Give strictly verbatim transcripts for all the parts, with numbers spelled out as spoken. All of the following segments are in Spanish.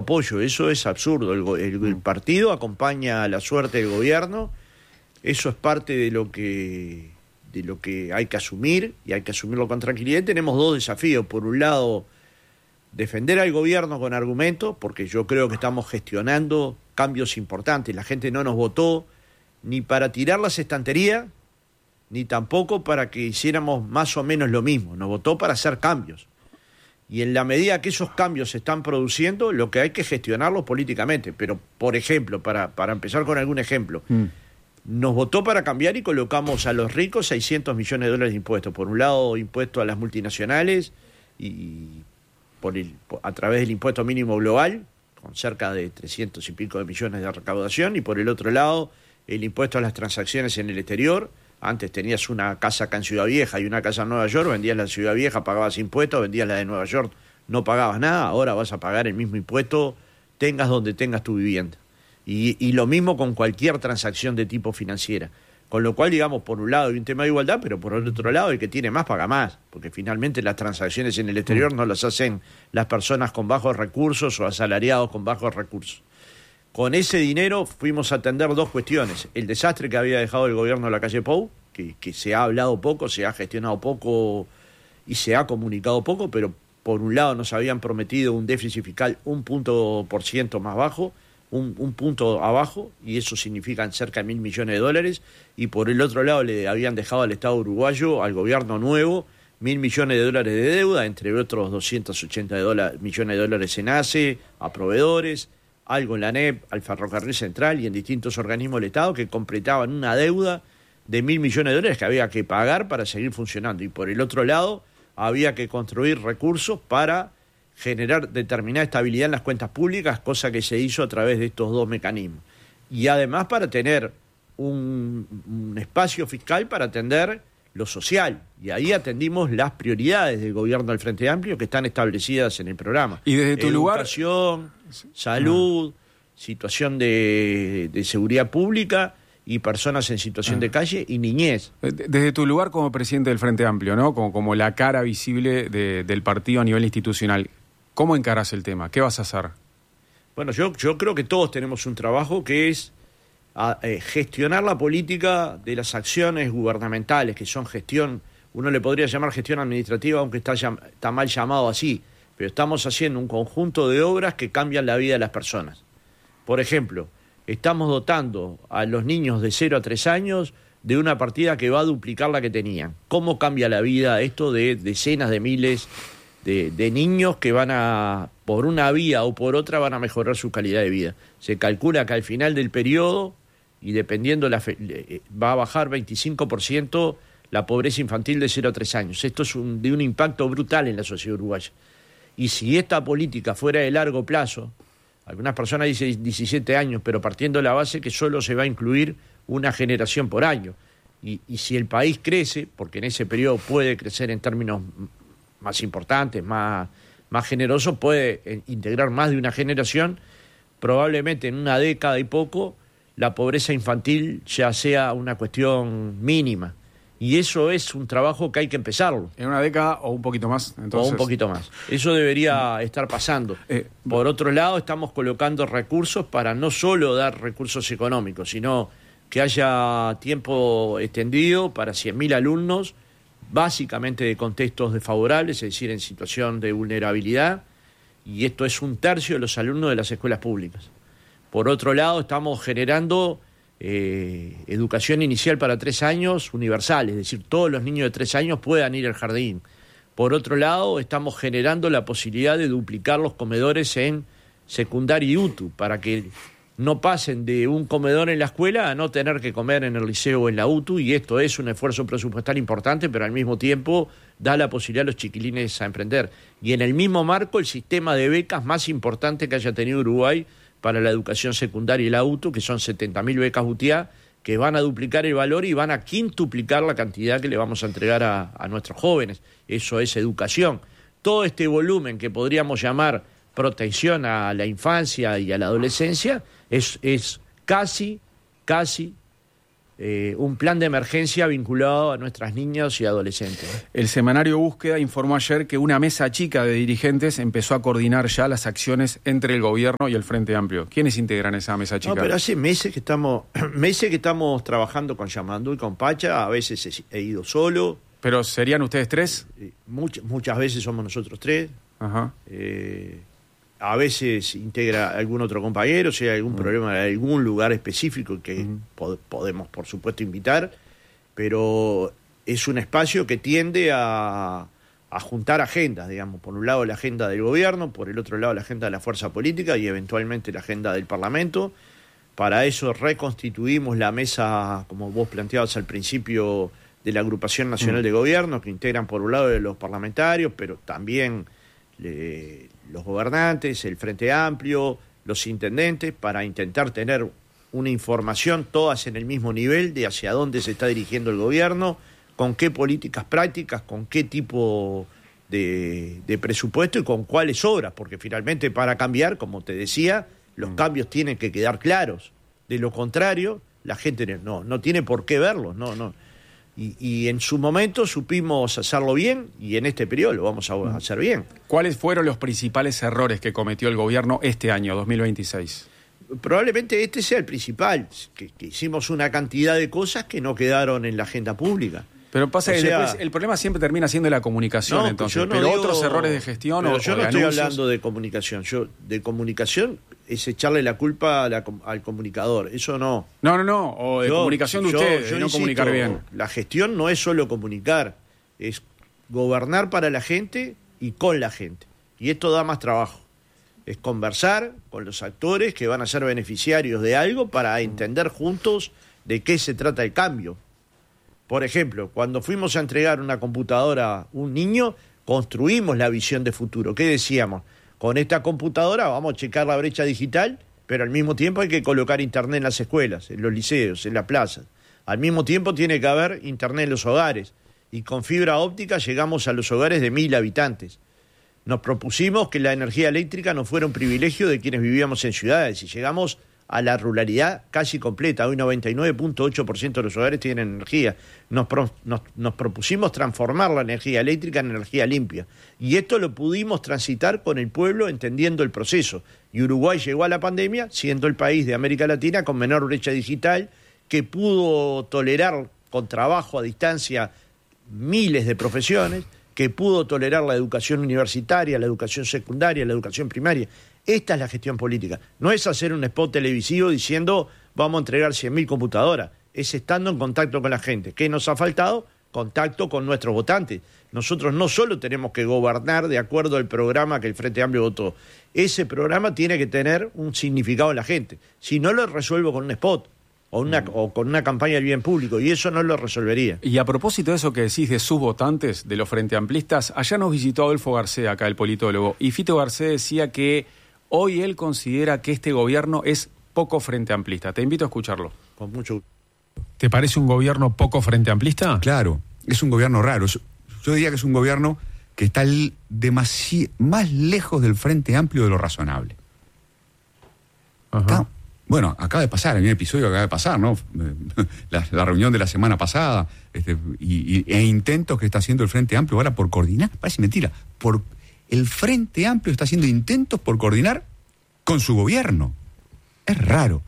apoyo. Eso es absurdo. El, el, el partido acompaña la suerte del gobierno. Eso es parte de lo que de lo que hay que asumir, y hay que asumirlo con tranquilidad. Tenemos dos desafíos. Por un lado, defender al gobierno con argumentos, porque yo creo que estamos gestionando cambios importantes. La gente no nos votó ni para tirar las estanterías, ni tampoco para que hiciéramos más o menos lo mismo. Nos votó para hacer cambios. Y en la medida que esos cambios se están produciendo, lo que hay que gestionarlos políticamente. Pero, por ejemplo, para, para empezar con algún ejemplo, mm. nos votó para cambiar y colocamos a los ricos seiscientos millones de dólares de impuestos. Por un lado, impuesto a las multinacionales y por el, a través del impuesto mínimo global, con cerca de trescientos y pico de millones de recaudación, y por el otro lado, el impuesto a las transacciones en el exterior. Antes tenías una casa acá en Ciudad Vieja y una casa en Nueva York, vendías la de Ciudad Vieja, pagabas impuestos, vendías la de Nueva York, no pagabas nada. Ahora vas a pagar el mismo impuesto, tengas donde tengas tu vivienda. Y, y lo mismo con cualquier transacción de tipo financiera. Con lo cual, digamos, por un lado hay un tema de igualdad, pero por el otro lado el que tiene más paga más, porque finalmente las transacciones en el exterior no las hacen las personas con bajos recursos o asalariados con bajos recursos. Con ese dinero fuimos a atender dos cuestiones. El desastre que había dejado el gobierno de la calle Pou, que, que se ha hablado poco, se ha gestionado poco y se ha comunicado poco, pero por un lado nos habían prometido un déficit fiscal un punto por ciento más bajo, un, un punto abajo, y eso significa cerca de mil millones de dólares, y por el otro lado le habían dejado al Estado uruguayo, al gobierno nuevo, mil millones de dólares de deuda, entre otros doscientos ochenta de dólares, millones de dólares en A C E, a proveedores, algo en la N E P, al Ferrocarril Central y en distintos organismos del Estado que completaban una deuda de mil millones de dólares que había que pagar para seguir funcionando. Y por el otro lado, había que construir recursos para generar determinada estabilidad en las cuentas públicas, cosa que se hizo a través de estos dos mecanismos. Y además para tener un, un espacio fiscal para atender lo social. Y ahí atendimos las prioridades del gobierno del Frente Amplio que están establecidas en el programa. Y desde tu Educación, lugar... salud, ah. situación de, de seguridad pública y personas en situación ah. de calle y niñez. Desde tu lugar como presidente del Frente Amplio, ¿no? Como, como la cara visible de, del partido a nivel institucional, ¿cómo encarás el tema? ¿Qué vas a hacer? Bueno, yo, yo creo que todos tenemos un trabajo que es a, eh, gestionar la política de las acciones gubernamentales, que son gestión, uno le podría llamar gestión administrativa, aunque está, está mal llamado así, pero estamos haciendo un conjunto de obras que cambian la vida de las personas. Por ejemplo, estamos dotando a los niños de cero a tres años de una partida que va a duplicar la que tenían. ¿Cómo cambia la vida esto de decenas de miles de, de niños que van a, por una vía o por otra, van a mejorar su calidad de vida? Se calcula que al final del periodo, y dependiendo, la fe, va a bajar veinticinco por ciento la pobreza infantil de cero a tres años. Esto es un, de un impacto brutal en la sociedad uruguaya. Y si esta política fuera de largo plazo, algunas personas dicen diecisiete años, pero partiendo de la base que solo se va a incluir una generación por año. Y, y si el país crece, porque en ese periodo puede crecer en términos más importantes, más, más generosos, puede integrar más de una generación, probablemente en una década y poco la pobreza infantil ya sea una cuestión mínima. Y eso es un trabajo que hay que empezarlo. ¿En una década o un poquito más? Entonces... O un poquito más. Eso debería estar pasando. Eh, Por otro lado, estamos colocando recursos para no solo dar recursos económicos, sino que haya tiempo extendido para cien mil alumnos, básicamente de contextos desfavorables, es decir, en situación de vulnerabilidad, y esto es un tercio de los alumnos de las escuelas públicas. Por otro lado, estamos generando eh, educación inicial para tres años universal, es decir, todos los niños de tres años puedan ir al jardín. Por otro lado, estamos generando la posibilidad de duplicar los comedores en secundaria y U T U, para que no pasen de un comedor en la escuela a no tener que comer en el liceo o en la U T U, y esto es un esfuerzo presupuestal importante, pero al mismo tiempo da la posibilidad a los chiquilines a emprender. Y en el mismo marco, el sistema de becas más importante que haya tenido Uruguay para la educación secundaria y la U T U, que son setenta mil becas U T I A, que van a duplicar el valor y van a quintuplicar la cantidad que le vamos a entregar a, a nuestros jóvenes. Eso es educación. Todo este volumen que podríamos llamar protección a la infancia y a la adolescencia es, es casi, casi eh, un plan de emergencia vinculado a nuestras niñas y adolescentes. El semanario Búsqueda informó ayer que una mesa chica de dirigentes empezó a coordinar ya las acciones entre el gobierno y el Frente Amplio. ¿Quiénes integran esa mesa chica? No, pero hace meses que estamos meses que estamos trabajando con Yamandú y con Pacha. A veces he ido solo. ¿Pero serían ustedes tres? Eh, much, muchas veces somos nosotros tres. Ajá. Eh, a veces integra algún otro compañero, si hay algún uh-huh. problema en algún lugar específico que uh-huh. pod- podemos, por supuesto, invitar, pero es un espacio que tiende a, a juntar agendas, digamos, por un lado la agenda del gobierno, por el otro lado la agenda de la fuerza política y eventualmente la agenda del Parlamento. Para eso reconstituimos la mesa, como vos planteabas al principio, de la Agrupación Nacional uh-huh. de Gobierno, que integran por un lado los parlamentarios, pero también le, los gobernantes, el Frente Amplio, los intendentes, para intentar tener una información todas en el mismo nivel de hacia dónde se está dirigiendo el gobierno, con qué políticas prácticas, con qué tipo de, de presupuesto y con cuáles obras, porque finalmente para cambiar, como te decía, los cambios tienen que quedar claros. De lo contrario, la gente no, no tiene por qué verlos, no, no. Y, y en su momento supimos hacerlo bien y en este periodo lo vamos a hacer bien. ¿Cuáles fueron los principales errores que cometió el gobierno este año, dos mil veintiséis? Probablemente este sea el principal, que, que hicimos una cantidad de cosas que no quedaron en la agenda pública. Pero pasa o que sea, después el problema siempre termina siendo la comunicación, no, entonces. yo no pero digo, otros errores de gestión o, yo o no de estoy anuncios. hablando de comunicación. Yo de comunicación es echarle la culpa a la, al comunicador. Eso no. No, no, no. O de yo, comunicación de yo, ustedes, yo de no insisto, comunicar bien. La gestión no es solo comunicar, es gobernar para la gente y con la gente. Y esto da más trabajo. Es conversar con los actores que van a ser beneficiarios de algo para entender juntos de qué se trata el cambio. Por ejemplo, cuando fuimos a entregar una computadora a un niño, construimos la visión de futuro. ¿Qué decíamos? Con esta computadora vamos a checar la brecha digital, pero al mismo tiempo hay que colocar internet en las escuelas, en los liceos, en las plazas. Al mismo tiempo tiene que haber internet en los hogares. Y con fibra óptica llegamos a los hogares de mil habitantes. Nos propusimos que la energía eléctrica no fuera un privilegio de quienes vivíamos en ciudades y llegamos a la ruralidad casi completa. Hoy noventa y nueve punto ocho por ciento de los hogares tienen energía. Nos, pro, nos, nos propusimos transformar la energía eléctrica en energía limpia. Y esto lo pudimos transitar con el pueblo entendiendo el proceso. Y Uruguay llegó a la pandemia siendo el país de América Latina con menor brecha digital, que pudo tolerar con trabajo a distancia miles de profesiones, que pudo tolerar la educación universitaria, la educación secundaria, la educación primaria. Esta es la gestión política. No es hacer un spot televisivo diciendo vamos a entregar cien mil computadoras. Es estando en contacto con la gente. ¿Qué nos ha faltado? Contacto con nuestros votantes. Nosotros no solo tenemos que gobernar de acuerdo al programa que el Frente Amplio votó. Ese programa tiene que tener un significado en la gente. Si no, lo resuelvo con un spot o, una, mm. o con una campaña del bien público, y eso no lo resolvería. Y a propósito de eso que decís de sus votantes, de los Frente Amplistas, allá nos visitó Adolfo García, acá el politólogo, y Fito Garcés decía que hoy él considera que este gobierno es poco frente amplista. Te invito a escucharlo. Con mucho. ¿Te parece un gobierno poco frente amplista? Claro, es un gobierno raro. Yo, yo diría que es un gobierno que está demasi- más lejos del Frente Amplio de lo razonable. Ajá. Está, bueno, acaba de pasar, en un episodio acaba de pasar, ¿no? La, la reunión de la semana pasada, este, y, y, e intentos que está haciendo el Frente Amplio ahora por coordinar. Parece mentira. Por El Frente Amplio está haciendo intentos por coordinar con su gobierno. Es raro.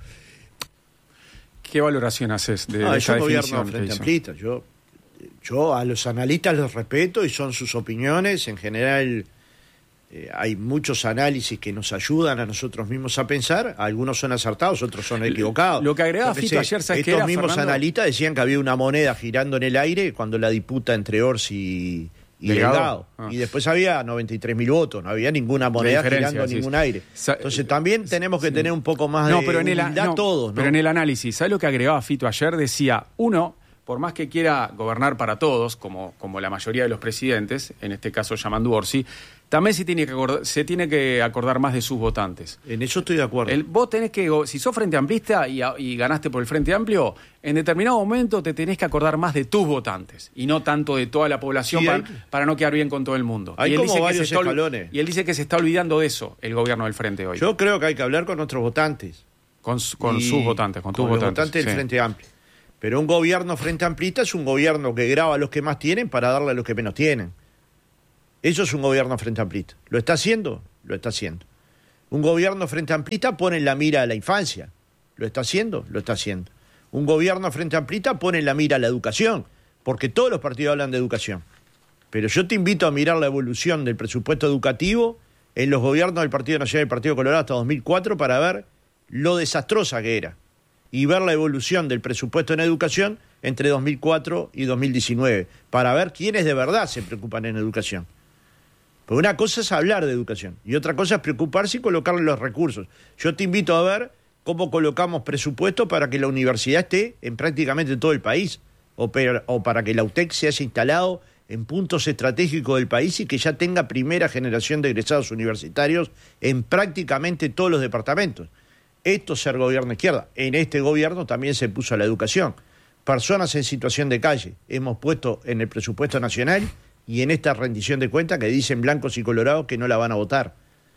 ¿Qué valoración haces de, no, de esa esa definición? Frente Amplista. Yo, yo a los analistas los respeto y son sus opiniones. En general eh, hay muchos análisis que nos ayudan a nosotros mismos a pensar. Algunos son acertados, otros son equivocados. Lo que agregaba Fito ayer, ¿sabes qué era, Estos mismos Fernando? analistas decían que había una moneda girando en el aire cuando la disputa entre Orsi y Delgado. Delgado. Ah. Y después había noventa y tres mil votos, no había ninguna moneda girando en sí, ningún sí. aire. Entonces también tenemos que sí. tener un poco más no, de pero en el, humildad no, todos, ¿no? Pero en el análisis, ¿sabes lo que agregaba Fito ayer? Decía, uno, por más que quiera gobernar para todos, como, como la mayoría de los presidentes, en este caso Yamandú Orsi, también se tiene que acordar, se tiene que acordar más de sus votantes. En eso estoy de acuerdo. El, vos tenés que, si sos Frente Amplista y, y ganaste por el Frente Amplio, en determinado momento te tenés que acordar más de tus votantes y no tanto de toda la población Sí, para, hay, para no quedar bien con todo el mundo. Hay y él como dice varios que se está, escalones. Y él dice que se está olvidando de eso, el gobierno del Frente hoy. Yo creo que hay que hablar con nuestros votantes. Con, con sus votantes, con tus con votantes. Los votantes del sí. Frente Amplio. Pero un gobierno frente amplista es un gobierno que graba a los que más tienen para darle a los que menos tienen. Eso es un gobierno frente amplista. ¿Lo está haciendo? Lo está haciendo. Un gobierno frente amplista pone en la mira a la infancia. ¿Lo está haciendo? Lo está haciendo. Un gobierno frente amplista pone en la mira a la educación, porque todos los partidos hablan de educación. Pero yo te invito a mirar la evolución del presupuesto educativo en los gobiernos del Partido Nacional y del Partido Colorado hasta dos mil cuatro para ver lo desastrosa que era y ver la evolución del presupuesto en educación entre dos mil cuatro y dos mil diecinueve para ver quiénes de verdad se preocupan en educación. Porque una cosa es hablar de educación y otra cosa es preocuparse y colocarle los recursos. Yo te invito a ver cómo colocamos presupuesto para que la universidad esté en prácticamente todo el país o, per, o para que la U T E C se haya instalado en puntos estratégicos del país y que ya tenga primera generación de egresados universitarios en prácticamente todos los departamentos. Esto es ser gobierno izquierda. En este gobierno también se puso a la educación. Personas en situación de calle hemos puesto en el presupuesto nacional y en esta rendición de cuentas que dicen blancos y colorados que no la van a votar.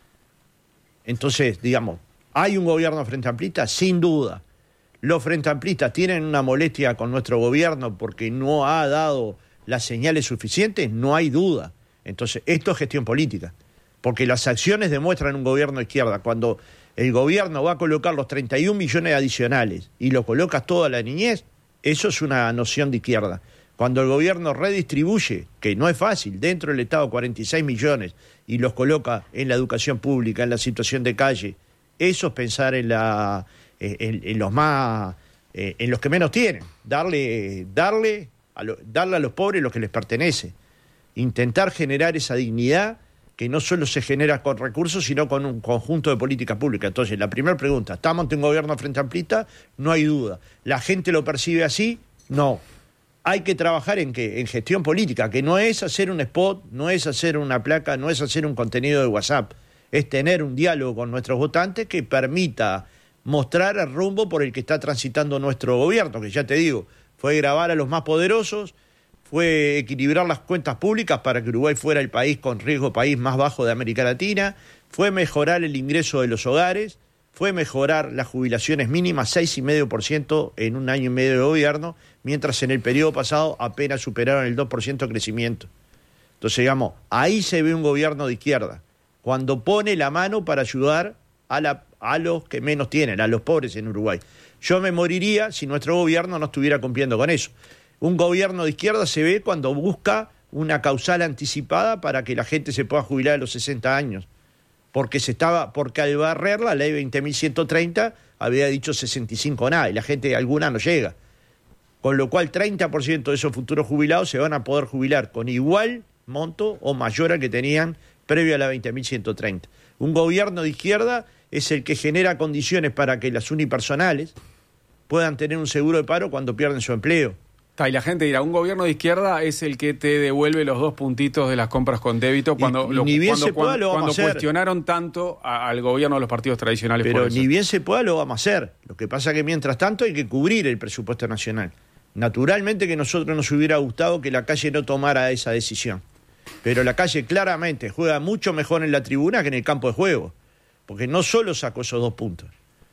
Entonces, digamos, ¿hay un gobierno frente amplista? Sin duda. Los frente amplistas tienen una molestia con nuestro gobierno porque no ha dado las señales suficientes, no hay duda. Entonces, esto es gestión política, porque las acciones demuestran un gobierno de izquierda. Cuando el gobierno va a colocar los treinta y un millones adicionales y lo colocas todo a la niñez, eso es una noción de izquierda. Cuando el gobierno redistribuye, que no es fácil, dentro del Estado cuarenta y seis millones y los coloca en la educación pública, en la situación de calle, eso es pensar en, la, en, en los más, en los que menos tienen, darle, darle A lo, darle a los pobres lo que les pertenece, intentar generar esa dignidad que no solo se genera con recursos, sino con un conjunto de políticas públicas. Entonces, la primera pregunta, ¿estamos ante un gobierno frente amplista? No hay duda. ¿La gente lo percibe así? No. Hay que trabajar en qué? En gestión política, que no es hacer un spot, no es hacer una placa, no es hacer un contenido de WhatsApp, es tener un diálogo con nuestros votantes que permita mostrar el rumbo por el que está transitando nuestro gobierno, que ya te digo, fue grabar a los más poderosos, fue equilibrar las cuentas públicas para que Uruguay fuera el país con riesgo país más bajo de América Latina, fue mejorar el ingreso de los hogares, fue mejorar las jubilaciones mínimas seis coma cinco por ciento en un año y medio de gobierno, mientras en el periodo pasado apenas superaron el dos por ciento de crecimiento. Entonces, digamos, ahí se ve un gobierno de izquierda, cuando pone la mano para ayudar a, la, a los que menos tienen, a los pobres en Uruguay. Yo me moriría si nuestro gobierno no estuviera cumpliendo con eso. Un gobierno de izquierda se ve cuando busca una causal anticipada para que la gente se pueda jubilar a los sesenta años. Porque se estaba, porque al barrer la ley veinte mil ciento treinta había dicho sesenta y cinco nada, y la gente alguna no llega. Con lo cual treinta por ciento de esos futuros jubilados se van a poder jubilar con igual monto o mayor al que tenían previo a la veinte mil ciento treinta. Un gobierno de izquierda es el que genera condiciones para que las unipersonales puedan tener un seguro de paro cuando pierden su empleo. Y la gente dirá, un gobierno de izquierda es el que te devuelve los dos puntitos de las compras con débito cuando, y, lo, ni bien cuando, se pueda, cuando, lo vamos cuando a hacer. cuestionaron tanto a, al gobierno de los partidos tradicionales. Pero por eso. Ni bien se pueda lo vamos a hacer. Lo que pasa es que mientras tanto hay que cubrir el presupuesto nacional. Naturalmente que a nosotros nos hubiera gustado que la calle no tomara esa decisión. Pero la calle claramente juega mucho mejor en la tribuna que en el campo de juego. Porque no solo sacó esos dos puntos.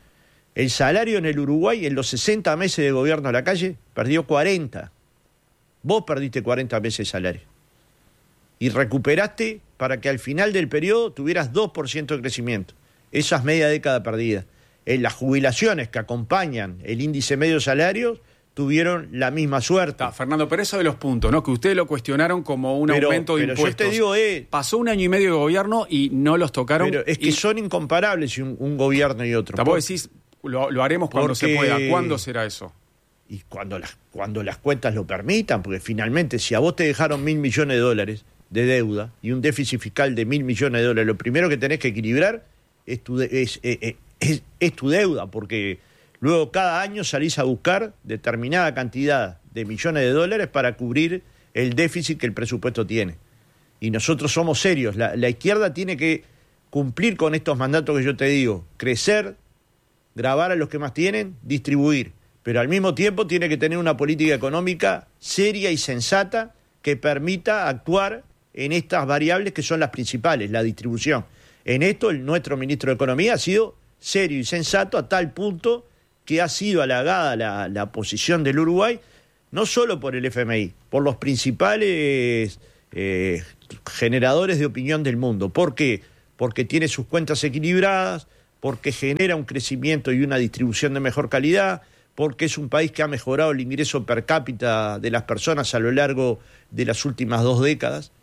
El salario en el Uruguay, en los sesenta meses de gobierno de la calle, perdió cuarenta. Vos perdiste cuarenta meses de salario. Y recuperaste para que al final del periodo tuvieras dos por ciento de crecimiento. Esa es media década perdida. En las jubilaciones que acompañan el índice medio de salarios tuvieron la misma suerte. Está, Fernando, pero eso de los puntos, ¿no? Que ustedes lo cuestionaron como un pero, aumento de pero impuestos. Pero yo te digo, eh, pasó un año y medio de gobierno y no los tocaron. Pero es que y... son incomparables un, un gobierno y otro. Vos decís, lo, lo haremos cuando porque... se pueda. ¿Cuándo será eso? Y cuando las, cuando las cuentas lo permitan, porque finalmente si a vos te dejaron mil millones de dólares de deuda y un déficit fiscal de mil millones de dólares, lo primero que tenés que equilibrar es tu, de, es, es, es, es tu deuda, porque luego cada año salís a buscar determinada cantidad de millones de dólares para cubrir el déficit que el presupuesto tiene. Y nosotros somos serios. La, la izquierda tiene que cumplir con estos mandatos que yo te digo. Crecer, grabar a los que más tienen, distribuir. Pero al mismo tiempo tiene que tener una política económica seria y sensata que permita actuar en estas variables que son las principales, la distribución. En esto el, nuestro ministro de Economía ha sido serio y sensato a tal punto que ha sido halagada la, la posición del Uruguay, no solo por el F M I, por los principales eh, generadores de opinión del mundo. ¿Por qué? Porque tiene sus cuentas equilibradas, porque genera un crecimiento y una distribución de mejor calidad, porque es un país que ha mejorado el ingreso per cápita de las personas a lo largo de las últimas dos décadas.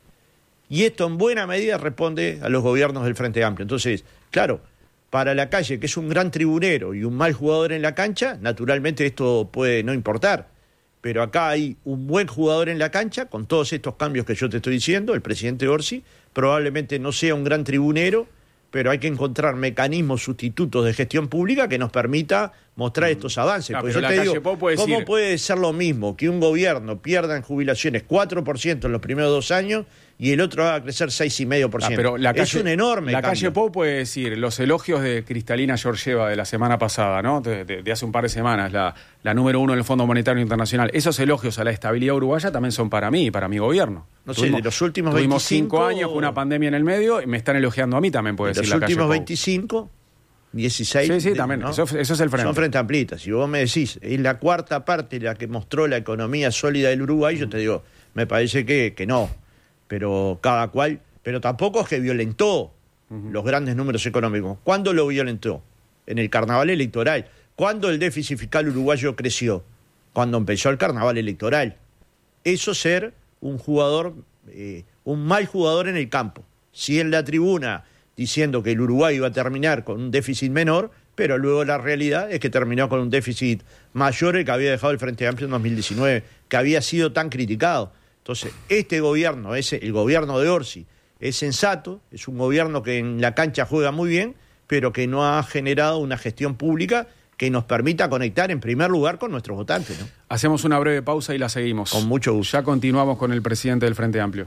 Y esto en buena medida responde a los gobiernos del Frente Amplio. Entonces, claro, para Lacalle, que es un gran tribunero y un mal jugador en la cancha, naturalmente esto puede no importar. Pero acá hay un buen jugador en la cancha, con todos estos cambios que yo te estoy diciendo, el presidente Orsi, probablemente no sea un gran tribunero, pero hay que encontrar mecanismos sustitutos de gestión pública que nos permita mostrar estos avances. Claro, Porque pero yo te Lacalle digo, Pou puede ¿cómo decir... puede ser lo mismo que un gobierno pierda en jubilaciones cuatro por ciento en los primeros dos años y el otro haga crecer seis coma cinco por ciento? Ah, pero Lacalle, es un enorme Lacalle cambio. Pou puede decir, los elogios de Cristalina Georgieva de la semana pasada, ¿no? De, de, de hace un par de semanas, la, la número uno en el Fondo Monetario Internacional, esos elogios a la estabilidad uruguaya también son para mí y para mi gobierno. No sé, tuvimos, de los últimos tuvimos veinticinco... cinco años, fue una pandemia en el medio, y me están elogiando a mí también, puede de decir los Lacalle últimos Pou. veinticinco, dieciséis... Sí, sí, de, también, ¿no? eso, eso es el frente. Son frente amplitas. Si vos me decís, es la cuarta parte la que mostró la economía sólida del Uruguay, yo te digo, me parece que, que no. Pero cada cual... Pero tampoco es que violentó uh-huh. los grandes números económicos. ¿Cuándo lo violentó? En el carnaval electoral. ¿Cuándo el déficit fiscal uruguayo creció? Cuando empezó el carnaval electoral. Eso ser un jugador, eh, un mal jugador en el campo. Sí en la tribuna diciendo que el Uruguay iba a terminar con un déficit menor, pero luego la realidad es que terminó con un déficit mayor el que había dejado el Frente Amplio en dos mil diecinueve, que había sido tan criticado. Entonces, este gobierno, ese, el gobierno de Orsi, es sensato, es un gobierno que en la cancha juega muy bien, pero que no ha generado una gestión pública que nos permita conectar en primer lugar con nuestros votantes, ¿no? Hacemos una breve pausa y la seguimos. Con mucho gusto. Ya continuamos con el presidente del Frente Amplio.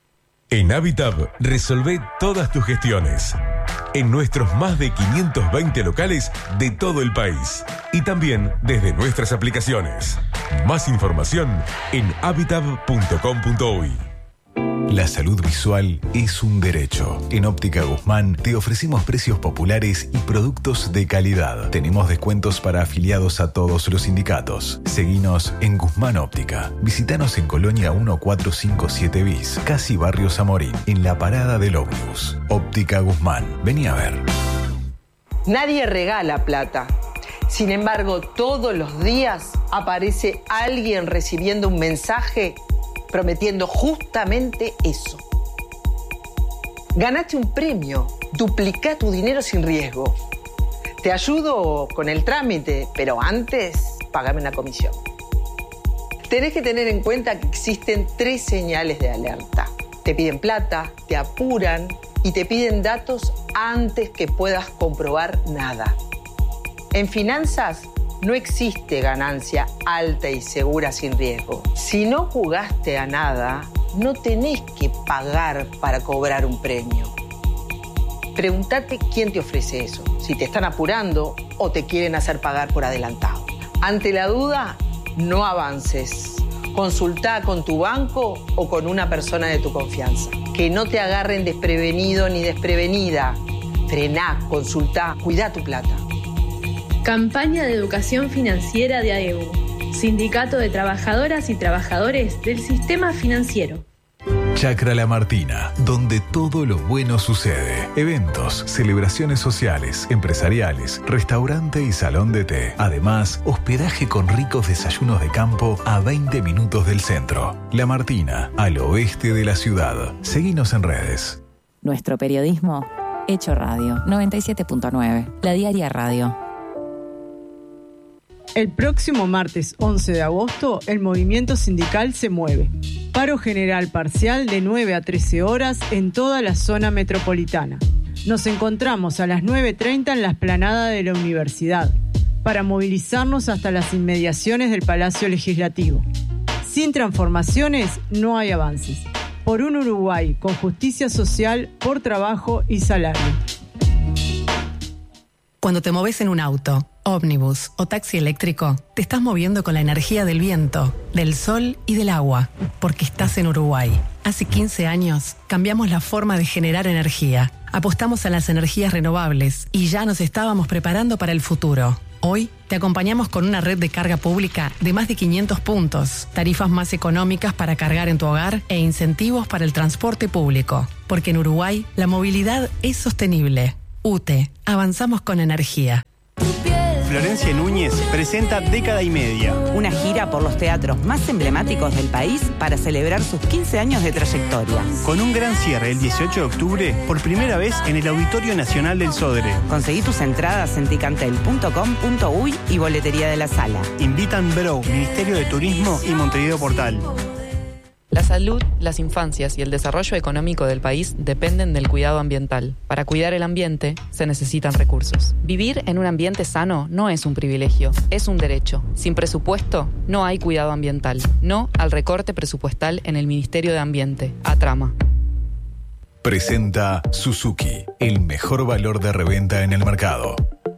En Habitab, resolvé todas tus gestiones. En nuestros más de quinientos veinte locales de todo el país. Y también desde nuestras aplicaciones. Más información en habitab punto com punto uy. La salud visual es un derecho. En Óptica Guzmán te ofrecemos precios populares y productos de calidad. Tenemos descuentos para afiliados a todos los sindicatos. Seguinos en Guzmán Óptica. Visítanos en Colonia mil cuatrocientos cincuenta y siete bis, casi Barrio Zamorín, en la parada del ómnibus. Óptica Guzmán. Vení a ver. Nadie regala plata. Sin embargo, todos los días aparece alguien recibiendo un mensaje prometiendo justamente eso. Ganaste un premio, duplicá tu dinero sin riesgo. Te ayudo con el trámite, pero antes, pagame una comisión. Tenés que tener en cuenta que existen tres señales de alerta. Te piden plata, te apuran y te piden datos antes que puedas comprobar nada. En finanzas, no existe ganancia alta y segura sin riesgo. Si no jugaste a nada, no tenés que pagar para cobrar un premio. Pregúntate quién te ofrece eso, si te están apurando o te quieren hacer pagar por adelantado. Ante la duda, no avances. Consultá con tu banco o con una persona de tu confianza. Que no te agarren desprevenido ni desprevenida. Frená, consultá, cuidá tu plata. Campaña de Educación Financiera de A E U, Sindicato de Trabajadoras y Trabajadores del Sistema Financiero. Chacra La Martina, donde todo lo bueno sucede. Eventos, celebraciones sociales, empresariales, restaurante y salón de té. Además, hospedaje con ricos desayunos de campo a veinte minutos del centro. La Martina, al oeste de la ciudad. Seguinos en redes. Nuestro periodismo, hecho radio. noventa y siete punto nueve, La Diaria Radio. El próximo martes once de agosto, el movimiento sindical se mueve. Paro general parcial de nueve a trece horas en toda la zona metropolitana. Nos encontramos a las nueve treinta en la explanada de la universidad, para movilizarnos hasta las inmediaciones del Palacio Legislativo. Sin transformaciones no hay avances. Por un Uruguay con justicia social, por trabajo y salario. Cuando te moves en un auto, ómnibus o taxi eléctrico, te estás moviendo con la energía del viento, del sol y del agua, porque estás en Uruguay. Hace quince años cambiamos la forma de generar energía. Apostamos a las energías renovables y ya nos estábamos preparando para el futuro. Hoy te acompañamos con una red de carga pública de más de quinientos puntos, tarifas más económicas para cargar en tu hogar e incentivos para el transporte público. Porque en Uruguay la movilidad es sostenible. U T E, avanzamos con energía. Florencia Núñez presenta Década y Media. Una gira por los teatros más emblemáticos del país para celebrar sus quince años de trayectoria. Con un gran cierre el dieciocho de octubre, por primera vez en el Auditorio Nacional del Sodre. Conseguí tus entradas en ticantel punto com punto uy y boletería de la sala. Invitan Bro, Ministerio de Turismo y Montevideo Portal. La salud, las infancias y el desarrollo económico del país dependen del cuidado ambiental. Para cuidar el ambiente, se necesitan recursos. Vivir en un ambiente sano no es un privilegio, es un derecho. Sin presupuesto, no hay cuidado ambiental. No al recorte presupuestal en el Ministerio de Ambiente. Atrama. Presenta Suzuki, el mejor valor de reventa en el mercado.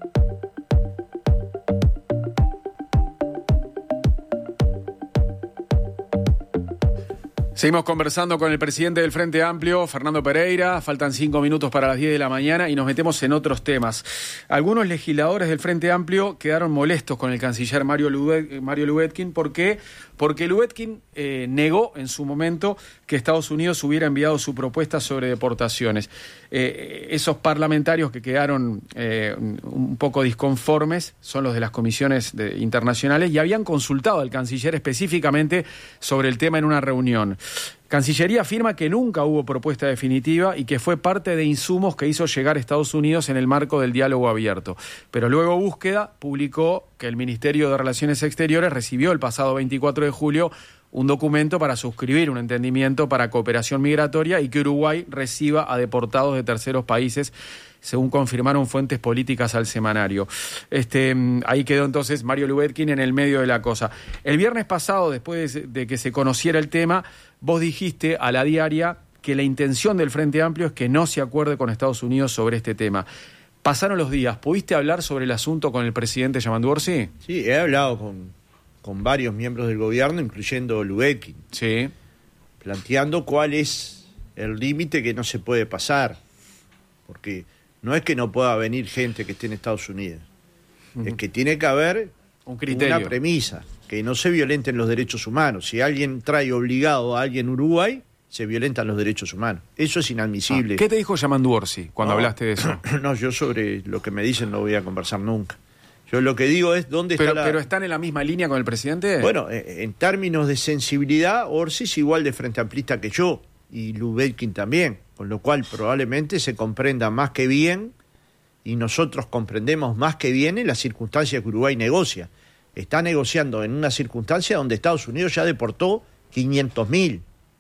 Seguimos conversando con el presidente del Frente Amplio, Fernando Pereira. Faltan cinco minutos para las diez de la mañana y nos metemos en otros temas. Algunos legisladores del Frente Amplio quedaron molestos con el canciller Mario Lubet- Mario Lubetkin. ¿Por qué? Porque Lubetkin eh, negó en su momento que Estados Unidos hubiera enviado su propuesta sobre deportaciones. Eh, esos parlamentarios que quedaron eh, un poco disconformes son los de las comisiones de, internacionales y habían consultado al canciller específicamente sobre el tema en una reunión. Cancillería afirma que nunca hubo propuesta definitiva y que fue parte de insumos que hizo llegar Estados Unidos en el marco del diálogo abierto. Pero luego Búsqueda publicó que el Ministerio de Relaciones Exteriores recibió el pasado veinticuatro de julio un documento para suscribir un entendimiento para cooperación migratoria y que Uruguay reciba a deportados de terceros países, según confirmaron fuentes políticas al semanario. Este, ahí quedó entonces Mario Lubetkin en el medio de la cosa. El viernes pasado, después de, de que se conociera el tema, vos dijiste a La Diaria que la intención del Frente Amplio es que no se acuerde con Estados Unidos sobre este tema. Pasaron los días. ¿Pudiste hablar sobre el asunto con el presidente Yamandu Orsi? Sí, he hablado con, con varios miembros del gobierno, incluyendo Lubetkin. Sí. Planteando cuál es el límite que no se puede pasar. Porque no es que no pueda venir gente que esté en Estados Unidos. Uh-huh. Es que tiene que haber un criterio, una premisa, que no se violenten los derechos humanos. Si alguien trae obligado a alguien a Uruguay, se violentan los derechos humanos. Eso es inadmisible. Ah, ¿qué te dijo Yamandu Orsi cuando no, hablaste de eso? No, yo sobre lo que me dicen no voy a conversar nunca. Yo lo que digo es dónde pero, está la... ¿Pero están en la misma línea con el presidente? Bueno, en términos de sensibilidad, Orsi es igual de frente amplista que yo, y Lubetkin también, con lo cual probablemente se comprenda más que bien, y nosotros comprendemos más que bien en las circunstancias que Uruguay negocia. Está negociando en una circunstancia donde Estados Unidos ya deportó quinientos mil.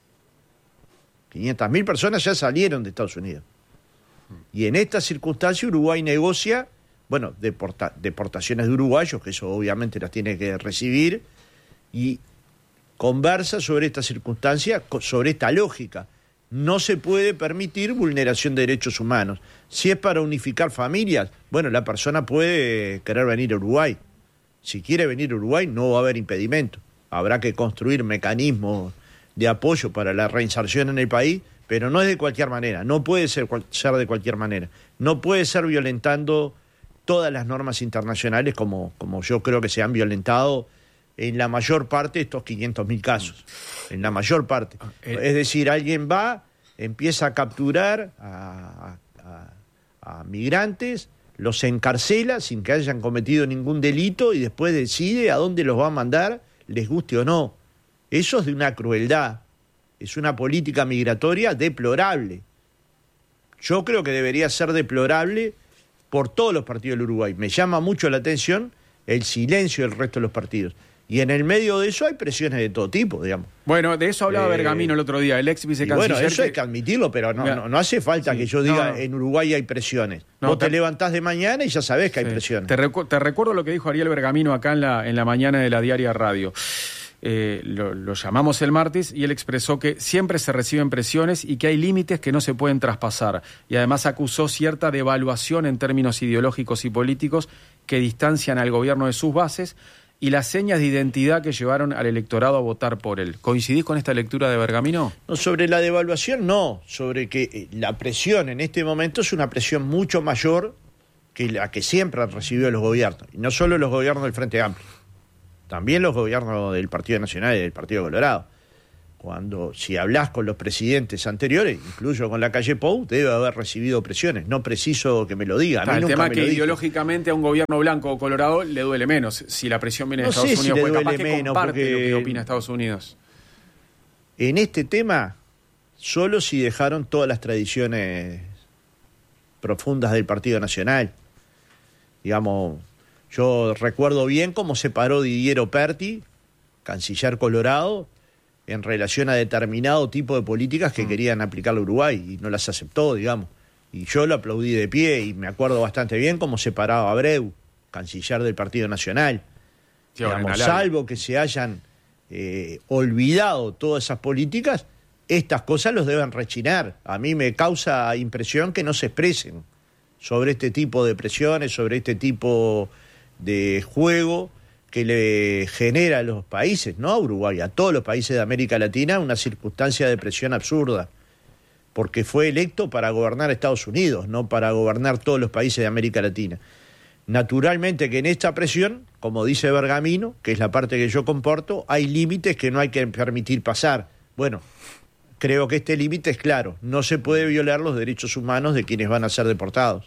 quinientas mil personas ya salieron de Estados Unidos. Y en esta circunstancia Uruguay negocia, bueno, deporta, deportaciones de uruguayos, que eso obviamente las tiene que recibir, y conversa sobre esta circunstancia, sobre esta lógica. No se puede permitir vulneración de derechos humanos. Si es para unificar familias, bueno, la persona puede querer venir a Uruguay. Si quiere venir a Uruguay no va a haber impedimento. Habrá que construir mecanismos de apoyo para la reinserción en el país, pero no es de cualquier manera, no puede ser, ser de cualquier manera. No puede ser violentando todas las normas internacionales como, como yo creo que se han violentado en la mayor parte de estos quinientos mil casos. En la mayor parte. Es decir, alguien va, empieza a capturar a, a, a migrantes, los encarcela sin que hayan cometido ningún delito y después decide a dónde los va a mandar, les guste o no. Eso es de una crueldad. Es una política migratoria deplorable. Yo creo que debería ser deplorable por todos los partidos del Uruguay. Me llama mucho la atención el silencio del resto de los partidos. Y en el medio de eso hay presiones de todo tipo, digamos. Bueno, de eso hablaba eh, Bergamino el otro día, el ex vicecanciller. Bueno, eso que... hay que admitirlo, pero no, no, no hace falta sí, que yo diga no, en Uruguay hay presiones. No, Vos te, te levantás de mañana y ya sabés que sí, hay presiones. Te, recu- te recuerdo lo que dijo Ariel Bergamino acá en la, en la mañana de la Diaria Radio. Eh, lo, lo llamamos el martes y él expresó que siempre se reciben presiones y que hay límites que no se pueden traspasar. Y además acusó cierta devaluación en términos ideológicos y políticos que distancian al gobierno de sus bases y las señas de identidad que llevaron al electorado a votar por él. ¿Coincidís con esta lectura de Bergamino? No, sobre la devaluación no, sobre que eh, la presión en este momento es una presión mucho mayor que la que siempre han recibido los gobiernos, y no solo los gobiernos del Frente Amplio, también los gobiernos del Partido Nacional y del Partido Colorado. Cuando, si hablás con los presidentes anteriores, incluso con la calle Pou, debe haber recibido presiones. No preciso que me lo diga. A mí el nunca tema me es que lo dijo. Ideológicamente a un gobierno blanco o colorado le duele menos si la presión viene de No Estados sé si Unidos, le porque capaz duele que menos, comparte porque- lo que opina Estados Unidos. En este tema, solo si dejaron todas las tradiciones profundas del Partido Nacional. Digamos, yo recuerdo bien cómo se paró Didier Perti, canciller colorado, en relación a determinado tipo de políticas que querían aplicar a Uruguay y no las aceptó, digamos. Y yo lo aplaudí de pie y me acuerdo bastante bien cómo se paraba Abreu, canciller del Partido Nacional. Sí, ahora Digamos, en Alaria. salvo que se hayan eh, olvidado todas esas políticas, estas cosas los deben rechinar. A mí me causa impresión que no se expresen sobre este tipo de presiones, sobre este tipo de juego que le genera a los países, no a Uruguay, a todos los países de América Latina, una circunstancia de presión absurda, porque fue electo para gobernar Estados Unidos, no para gobernar todos los países de América Latina. Naturalmente que en esta presión, como dice Bergamino, que es la parte que yo comporto, hay límites que no hay que permitir pasar. Bueno, creo que este límite es claro, no se puede violar los derechos humanos de quienes van a ser deportados.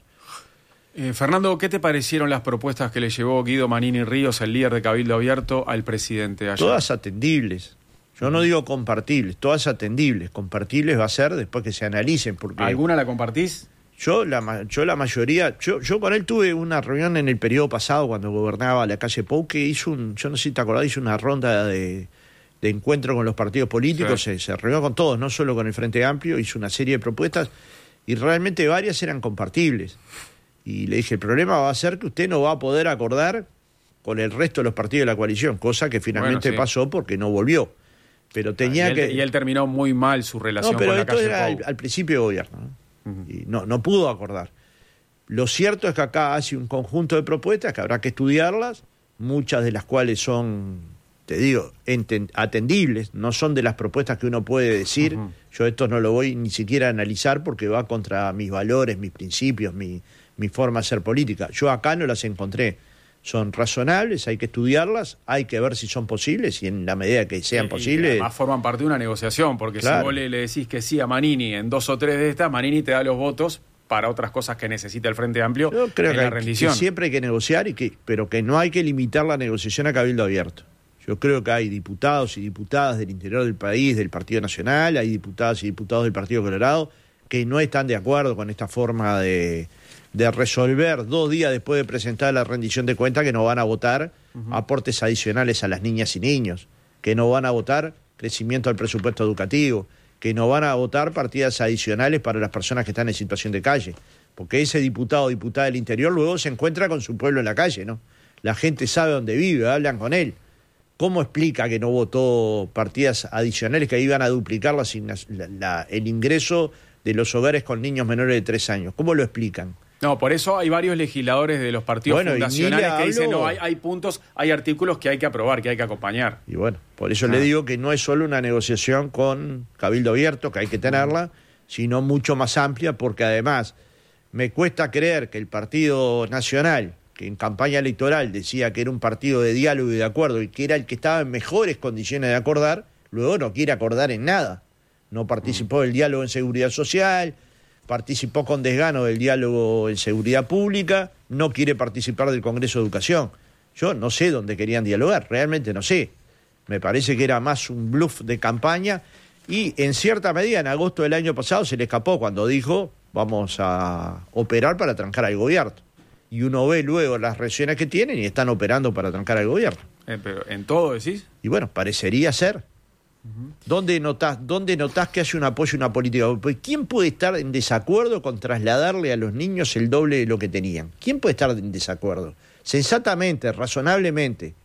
Eh, Fernando, ¿qué te parecieron las propuestas que le llevó Guido Manini Ríos, el líder de Cabildo Abierto, al presidente ayer? Todas atendibles. Yo no digo compartibles, todas atendibles. Compartibles va a ser después que se analicen. Porque ¿Alguna la compartís? Yo la, ma- yo la mayoría, yo, yo con él tuve una reunión en el periodo pasado cuando gobernaba la calle Pou, que hizo un, yo no sé si te acordás, hizo una ronda de, de encuentro con los partidos políticos, Sí. se, se reunió con todos, no solo con el Frente Amplio, hizo una serie de propuestas y realmente varias eran compartibles. Y le dije, el problema va a ser que usted no va a poder acordar con el resto de los partidos de la coalición, cosa que finalmente Bueno, sí. pasó porque no volvió. Pero tenía y, él, que... y él terminó muy mal su relación No, pero con la esto calle era al, Pou. al principio de gobierno, ¿no? Uh-huh. Y no, no pudo acordar. Lo cierto es que acá hace un conjunto de propuestas que habrá que estudiarlas, muchas de las cuales son, te digo, enten- atendibles, no son de las propuestas que uno puede decir, uh-huh. Yo esto no lo voy ni siquiera a analizar porque va contra mis valores, mis principios, mi, mi forma de hacer política. Yo acá no las encontré. Son razonables, hay que estudiarlas, hay que ver si son posibles y en la medida que sean Y- posibles... Y además forman parte de una negociación, porque Claro. si vos le, le decís que sí a Manini en dos o tres de estas, Manini te da los votos para otras cosas que necesita el Frente Amplio Yo creo en que, la hay- rendición. que siempre hay que negociar, y que, pero que no hay que limitar la negociación a Cabildo Abierto. Yo creo que hay diputados y diputadas del interior del país, del Partido Nacional, hay diputadas y diputados del Partido Colorado que no están de acuerdo con esta forma de, de resolver dos días después de presentar la rendición de cuentas que no van a votar uh-huh. aportes adicionales a las niñas y niños, que no van a votar crecimiento del presupuesto educativo, que no van a votar partidas adicionales para las personas que están en situación de calle, porque ese diputado o diputada del interior luego se encuentra con su pueblo en la calle, ¿no? La gente sabe dónde vive, hablan con él. ¿Cómo explica que no votó partidas adicionales que iban a duplicar la, la, la, el ingreso de los hogares con niños menores de tres años? ¿Cómo lo explican? No, por eso hay varios legisladores de los partidos bueno, fundacionales que hablo... dicen, no, hay, hay puntos, hay artículos que hay que aprobar, que hay que acompañar. Y bueno, por eso ah. le digo que no es solo una negociación con Cabildo Abierto, que hay que tenerla, sino mucho más amplia, porque además me cuesta creer que el Partido Nacional, que en campaña electoral decía que era un partido de diálogo y de acuerdo y que era el que estaba en mejores condiciones de acordar, luego no quiere acordar en nada. No participó del diálogo en seguridad social, participó con desgano del diálogo en seguridad pública, no quiere participar del Congreso de Educación. Yo no sé dónde querían dialogar, realmente no sé. Me parece que era más un bluff de campaña y en cierta medida en agosto del año pasado se le escapó cuando dijo vamos a operar para trancar al gobierno. Y uno ve luego las reacciones que tienen y están operando para trancar al gobierno. Eh, pero ¿en todo decís? Y bueno, parecería ser. Uh-huh. ¿Dónde notás, ¿Dónde notás que hay un apoyo a una política? Pues ¿quién puede estar en desacuerdo con trasladarle a los niños el doble de lo que tenían? ¿Quién puede estar en desacuerdo? Sensatamente, razonablemente.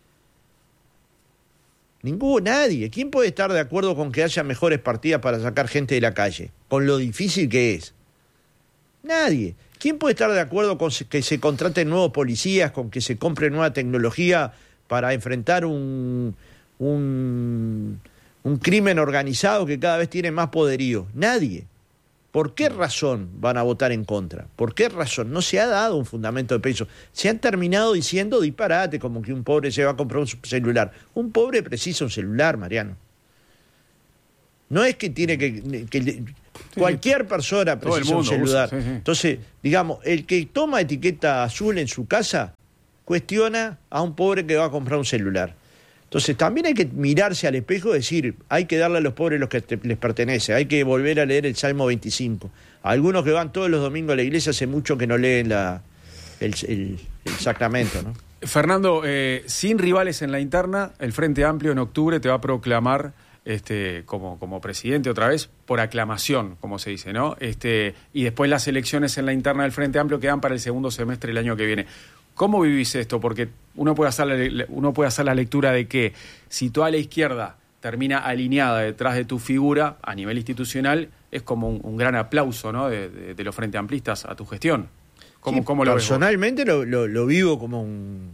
Ninguno, nadie. ¿Quién puede estar de acuerdo con que haya mejores partidas para sacar gente de la calle? Con lo difícil que es. Nadie. ¿Quién puede estar de acuerdo con que se contraten nuevos policías, con que se compre nueva tecnología para enfrentar un, un, un crimen organizado que cada vez tiene más poderío? Nadie. ¿Por qué razón van a votar en contra? ¿Por qué razón? No se ha dado un fundamento de peso. Se han terminado diciendo disparate, como que un pobre se va a comprar un celular. Un pobre precisa un celular, Mariano. No es que tiene que... que sí, cualquier persona precisa un celular. Usa, sí, sí. Entonces, digamos, el que toma etiqueta azul en su casa cuestiona a un pobre que va a comprar un celular. Entonces, también hay que mirarse al espejo y decir, hay que darle a los pobres lo que te, les pertenece, hay que volver a leer el Salmo veinticinco. Algunos que van todos los domingos a la iglesia hace mucho que no leen la, el, el, el sacramento, ¿no? Fernando, eh, sin rivales en la interna, el Frente Amplio en octubre te va a proclamar este, como, como presidente otra vez, por aclamación, como se dice, ¿no? Este, y después las elecciones en la interna del Frente Amplio quedan para el segundo semestre del año que viene. ¿Cómo vivís esto? Porque uno puede hacer la, uno puede hacer la lectura de que si toda la izquierda termina alineada detrás de tu figura a nivel institucional, es como un, un gran aplauso, ¿no? de, de, de los Frente Amplistas a tu gestión. ¿Cómo, sí, cómo lo personalmente lo, lo, lo vivo como un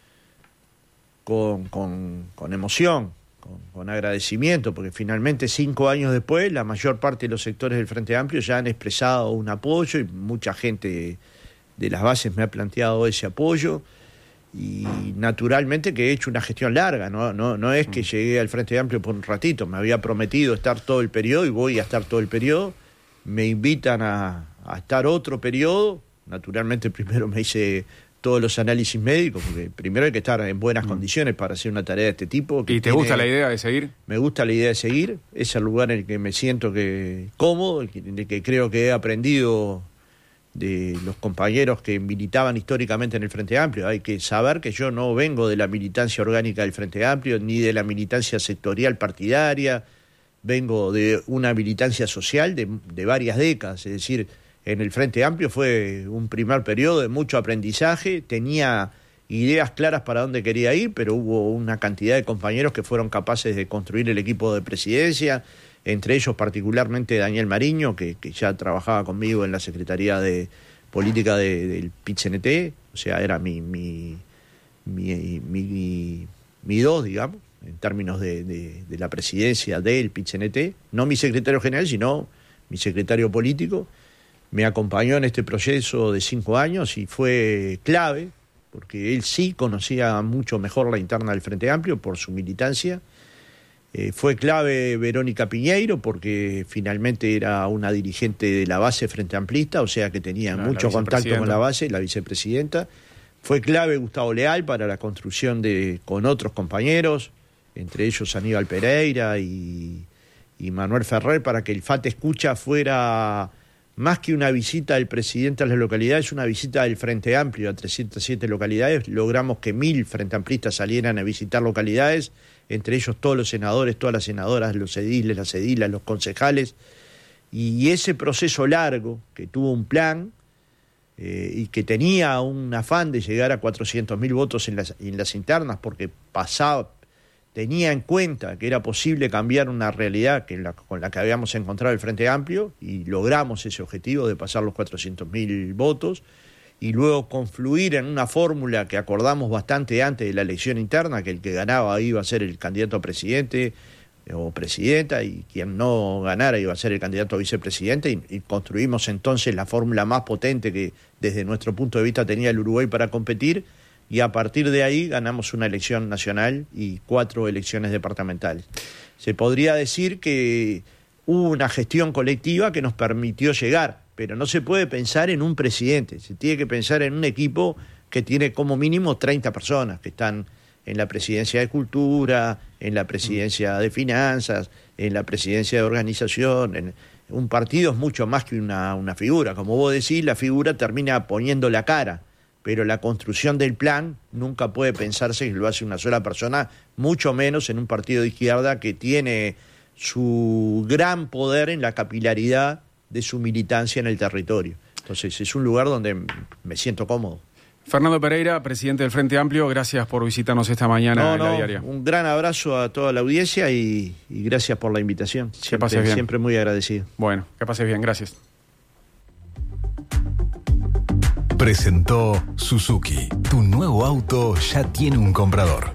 con, con, con emoción, con, con agradecimiento, porque finalmente cinco años después la mayor parte de los sectores del Frente Amplio ya han expresado un apoyo y mucha gente de las bases me ha planteado ese apoyo y naturalmente que he hecho una gestión larga, no, no, no es que llegué al Frente Amplio por un ratito, me había prometido estar todo el periodo y voy a estar todo el periodo, me invitan a, a estar otro periodo, naturalmente primero me hice todos los análisis médicos, porque primero hay que estar en buenas mm. condiciones para hacer una tarea de este tipo. Que ¿Y te tiene, gusta la idea de seguir? Me gusta la idea de seguir, es el lugar en el que me siento que cómodo, en el que creo que he aprendido de los compañeros que militaban históricamente en el Frente Amplio. Hay que saber que yo no vengo de la militancia orgánica del Frente Amplio, ni de la militancia sectorial partidaria, vengo de una militancia social de, de varias décadas, es decir, en el Frente Amplio fue un primer periodo de mucho aprendizaje, tenía ideas claras para dónde quería ir, pero hubo una cantidad de compañeros que fueron capaces de construir el equipo de presidencia, entre ellos particularmente Daniel Mariño, que, que ya trabajaba conmigo en la Secretaría de Política de, del P I T C N T, o sea, era mi mi mi, mi, mi dos, digamos, en términos de, de, de la presidencia del P I T C N T, no mi secretario general, sino mi secretario político. Me acompañó en este proceso de cinco años y fue clave, porque él sí conocía mucho mejor la interna del Frente Amplio por su militancia. Eh, fue clave Verónica Piñeiro, porque finalmente era una dirigente de la base Frente Amplista, o sea que tenía la, mucho la contacto con la base, la vicepresidenta. Fue clave Gustavo Leal para la construcción de con otros compañeros, entre ellos Aníbal Pereira y, y Manuel Ferrer, para que el F A T Escucha fuera más que una visita del presidente a las localidades, una visita del Frente Amplio a trescientas siete localidades. Logramos que mil Frente Amplistas salieran a visitar localidades, entre ellos todos los senadores, todas las senadoras, los ediles, las edilas, los concejales. Y ese proceso largo, que tuvo un plan eh, y que tenía un afán de llegar a cuatrocientos mil votos en las, en las internas, porque pasaba, tenía en cuenta que era posible cambiar una realidad que la, con la que habíamos encontrado el Frente Amplio, y logramos ese objetivo de pasar los cuatrocientos mil votos, y luego confluir en una fórmula que acordamos bastante antes de la elección interna, que el que ganaba iba a ser el candidato a presidente o presidenta, y quien no ganara iba a ser el candidato a vicepresidente, y, y construimos entonces la fórmula más potente que desde nuestro punto de vista tenía el Uruguay para competir, y a partir de ahí ganamos una elección nacional y cuatro elecciones departamentales. Se podría decir que hubo una gestión colectiva que nos permitió llegar, pero no se puede pensar en un presidente, se tiene que pensar en un equipo que tiene como mínimo treinta personas, que están en la presidencia de Cultura, en la presidencia de Finanzas, en la presidencia de Organización. En un partido es mucho más que una, una figura. Como vos decís, la figura termina poniendo la cara, pero la construcción del plan nunca puede pensarse que lo hace una sola persona, mucho menos en un partido de izquierda que tiene su gran poder en la capilaridad de su militancia en el territorio. Entonces es un lugar donde me siento cómodo. Fernando Pereira, presidente del Frente Amplio, gracias por visitarnos esta mañana no, en la no, diaria. Un gran abrazo a toda la audiencia y, y gracias por la invitación. Siempre, que pases bien. Siempre muy agradecido. Bueno, que pases bien, gracias. Presentó Suzuki. Tu nuevo auto ya tiene un comprador.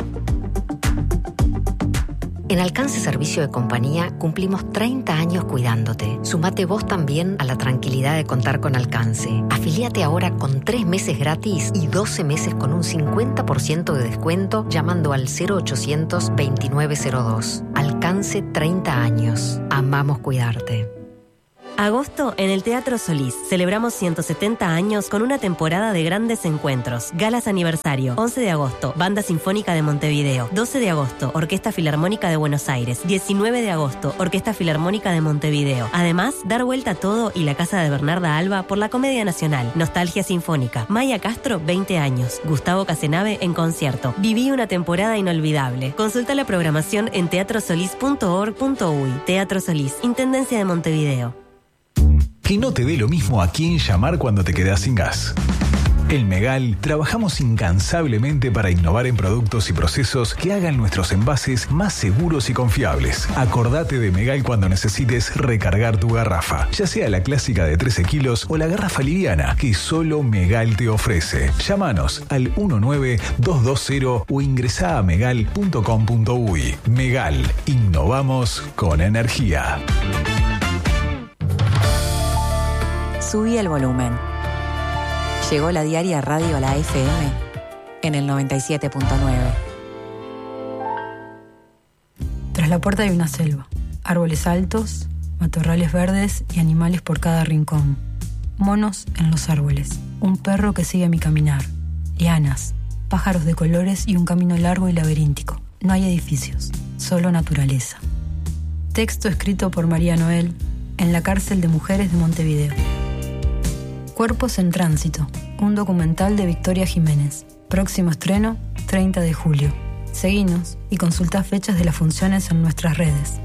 En Alcance Servicio de Compañía cumplimos treinta años cuidándote. Sumate vos también a la tranquilidad de contar con Alcance. Afiliate ahora con tres meses gratis y doce meses con un cincuenta por ciento de descuento llamando al cero ochocientos veintinueve cero dos. Alcance treinta años. Amamos cuidarte. Agosto en el Teatro Solís. Celebramos ciento setenta años con una temporada de grandes encuentros. Galas aniversario. once de agosto, Banda Sinfónica de Montevideo. doce de agosto, Orquesta Filarmónica de Buenos Aires. diecinueve de agosto, Orquesta Filarmónica de Montevideo. Además, dar vuelta a todo y la casa de Bernarda Alba por la Comedia Nacional. Nostalgia Sinfónica. Maya Castro, veinte años. Gustavo Casenave en concierto. Viví una temporada inolvidable. Consulta la programación en teatro solís punto org punto uy. Teatro Solís, Intendencia de Montevideo. Que no te dé lo mismo a quién llamar cuando te quedas sin gas. En Megal trabajamos incansablemente para innovar en productos y procesos que hagan nuestros envases más seguros y confiables. Acordate de Megal cuando necesites recargar tu garrafa, ya sea la clásica de trece kilos o la garrafa liviana que solo Megal te ofrece. Llámanos al uno nueve dos dos cero o ingresá a megal punto com punto uy. Megal, innovamos con energía. Subí el volumen. Llegó la diaria radio a la F M en el noventa y siete punto nueve. Tras la puerta hay una selva, árboles altos, matorrales verdes y animales por cada rincón. Monos en los árboles, un perro que sigue mi caminar, lianas, pájaros de colores y un camino largo y laberíntico. No hay edificios, solo naturaleza. Texto escrito por María Noel en la cárcel de mujeres de Montevideo. Cuerpos en tránsito, un documental de Victoria Jiménez. Próximo estreno, treinta de julio. Seguinos y consulta fechas de las funciones en nuestras redes.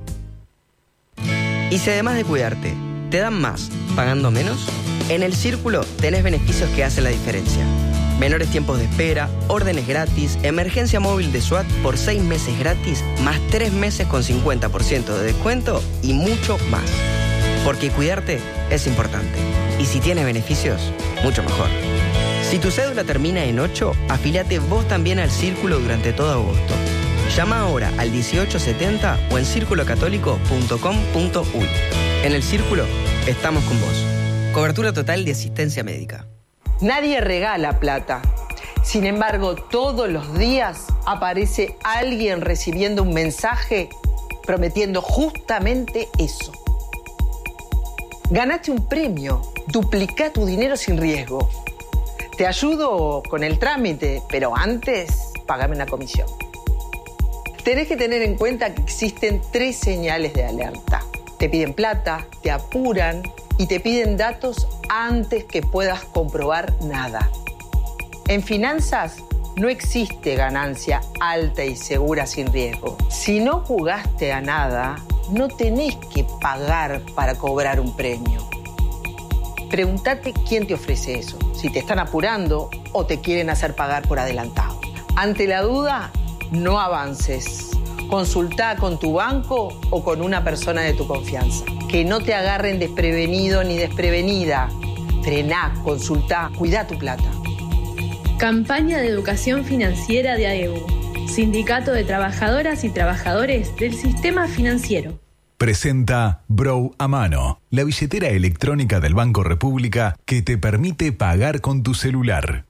Y si además de cuidarte, te dan más pagando menos, en El Círculo tenés beneficios que hacen la diferencia. Menores tiempos de espera, órdenes gratis, emergencia móvil de SWAT por seis meses gratis, más tres meses con cincuenta por ciento de descuento y mucho más. Porque cuidarte es importante. Y si tiene beneficios, mucho mejor. Si tu cédula termina en ocho, afíliate vos también al Círculo durante todo agosto. Llama ahora al dieciocho setenta o en círculo católico punto com punto uy. En El Círculo estamos con vos. Cobertura total de asistencia médica. Nadie regala plata. Sin embargo, todos los días aparece alguien recibiendo un mensaje prometiendo justamente eso. Ganaste un premio, duplicá tu dinero sin riesgo. Te ayudo con el trámite, pero antes pagame una comisión. Tenés que tener en cuenta que existen tres señales de alerta. Te piden plata, te apuran y te piden datos antes que puedas comprobar nada. En finanzas no existe ganancia alta y segura sin riesgo. Si no jugaste a nada, no tenés que pagar para cobrar un premio. Pregúntate quién te ofrece eso, si te están apurando o te quieren hacer pagar por adelantado. Ante la duda, no avances. Consultá con tu banco o con una persona de tu confianza. Que no te agarren desprevenido ni desprevenida. Frená, consultá, cuidá tu plata. Campaña de educación financiera de A E U. Sindicato de Trabajadoras y Trabajadores del Sistema Financiero. Presenta Brow a Mano, la billetera electrónica del Banco República que te permite pagar con tu celular.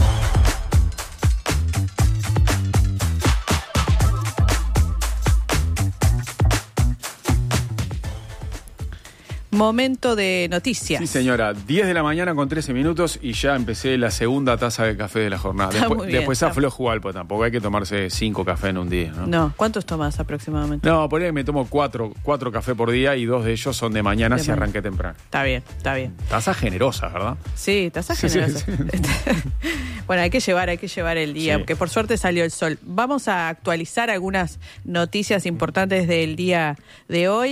Momento de noticias. Sí, señora. diez de la mañana con trece minutos y ya empecé la segunda taza de café de la jornada. Está Después, muy bien, después está- aflojo algo, tampoco hay que tomarse cinco cafés en un día, ¿no? No, ¿cuántos tomas aproximadamente? No, por ahí me tomo cuatro, cuatro cafés por día y dos de ellos son de mañana De si mañana. arranqué temprano. Está bien, está bien. Taza generosa, ¿verdad? Sí, taza Sí, generosa. sí, Bueno, hay que llevar, hay que llevar el día, Sí. porque por suerte salió el sol. Vamos a actualizar algunas noticias importantes del día de hoy.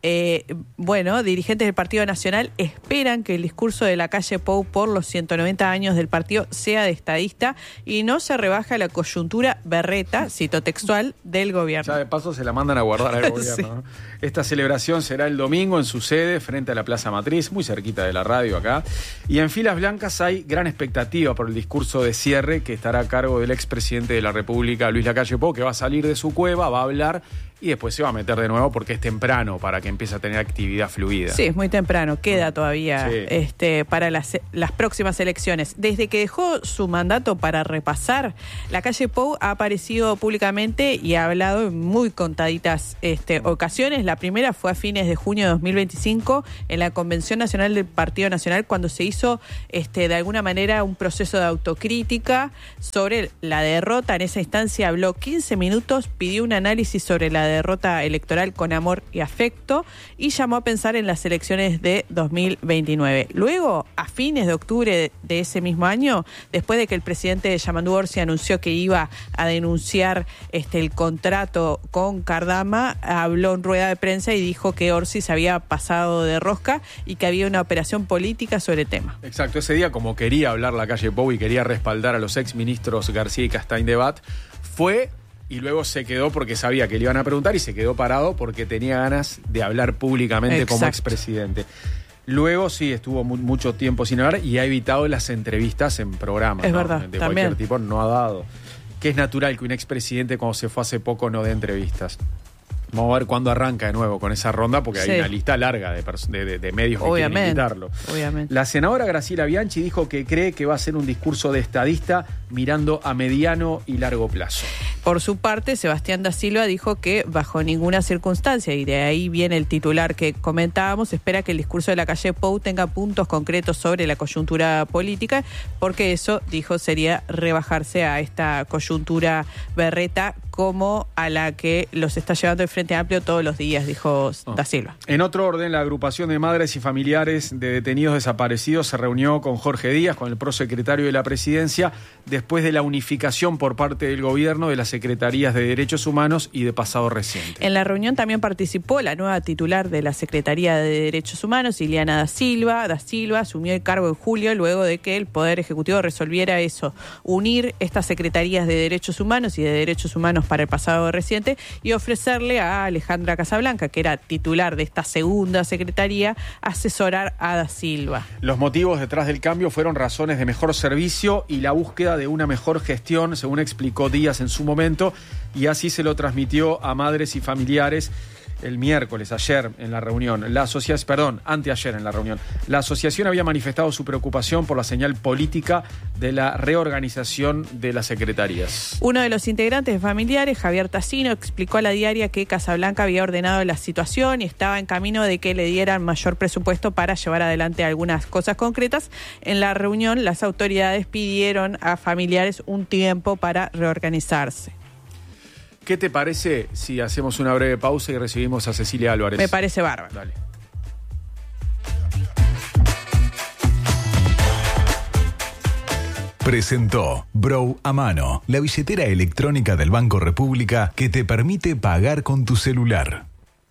Eh, bueno, dirigentes del Partido Nacional esperan que el discurso de la calle Pou por los ciento noventa años del partido sea de estadista y no se rebaja la coyuntura berreta, cito textual, del gobierno. Ya de paso se la mandan a guardar al gobierno. Sí. ¿no? Esta celebración será el domingo en su sede, frente a la Plaza Matriz, muy cerquita de la radio acá. Y en filas blancas hay gran expectativa por el discurso de cierre que estará a cargo del expresidente de la República, Luis Lacalle Pou, que va a salir de su cueva, va a hablar y después se va a meter de nuevo porque es temprano para que empiece a tener actividad fluida. Sí, es muy temprano, queda todavía Sí. este, para las, las próximas elecciones. Desde que dejó su mandato, para repasar, Lacalle Pou ha aparecido públicamente y ha hablado en muy contaditas este, ocasiones. La primera fue a fines de junio de dos mil veinticinco en la Convención Nacional del Partido Nacional, cuando se hizo este, de alguna manera un proceso de autocrítica sobre la derrota. En esa instancia habló quince minutos, pidió un análisis sobre la derrota electoral con amor y afecto y llamó a pensar en las elecciones de dos mil veintinueve. Luego, a fines de octubre de ese mismo año, después de que el presidente Yamandu Orsi anunció que iba a denunciar este, el contrato con Cardama, habló en rueda de prensa y dijo que Orsi se había pasado de rosca y que había una operación política sobre el tema. Exacto, ese día, como quería hablar Lacalle Pou y quería respaldar a los exministros García y Castaing de Bat, fue y luego se quedó porque sabía que le iban a preguntar y se quedó parado porque tenía ganas de hablar públicamente Exacto. como expresidente. Luego sí, estuvo mu- mucho tiempo sin hablar y ha evitado las entrevistas en programas. Es ¿no? verdad, De también. cualquier tipo no ha dado. Que es natural que un expresidente, cuando se fue hace poco, no dé entrevistas. Vamos a ver cuándo arranca de nuevo con esa ronda, porque Sí. hay una lista larga de, pers- de, de- de medios que Obviamente, quieren invitarlo. obviamente. La senadora Graciela Bianchi dijo que cree que va a ser un discurso de estadista mirando a mediano y largo plazo. Por su parte, Sebastián da Silva dijo que bajo ninguna circunstancia, y de ahí viene el titular que comentábamos, espera que el discurso de Lacalle Pou tenga puntos concretos sobre la coyuntura política, porque eso, dijo, sería rebajarse a esta coyuntura berreta como a la que los está llevando el Frente Amplio todos los días, dijo Oh. da Silva. En otro orden, la agrupación de madres y familiares de detenidos desaparecidos se reunió con Jorge Díaz, con el prosecretario de la Presidencia, después de la unificación por parte del gobierno de las Secretarías de Derechos Humanos y de Pasado Reciente. En la reunión también participó la nueva titular de la Secretaría de Derechos Humanos, Ileana da Silva. Da Silva asumió el cargo en julio luego de que el Poder Ejecutivo resolviera eso, unir estas Secretarías de Derechos Humanos y de Derechos Humanos para el Pasado Reciente y ofrecerle a Alejandra Casablanca, que era titular de esta segunda secretaría, asesorar a da Silva. Los motivos detrás del cambio fueron razones de mejor servicio y la búsqueda de una mejor gestión, según explicó Díaz en su momento, y así se lo transmitió a madres y familiares el miércoles, ayer en la reunión. La asociación, perdón, anteayer en la reunión. La asociación había manifestado su preocupación por la señal política de la reorganización de las secretarías. Uno de los integrantes de familiares, Javier Tassino, explicó a la diaria que Casablanca había ordenado la situación y estaba en camino de que le dieran mayor presupuesto para llevar adelante algunas cosas concretas. En la reunión, las autoridades pidieron a familiares un tiempo para reorganizarse. ¿Qué te parece si hacemos una breve pausa y recibimos a Cecilia Álvarez? Me parece bárbaro. Dale. Presentó Brow a mano, la billetera electrónica del Banco República que te permite pagar con tu celular.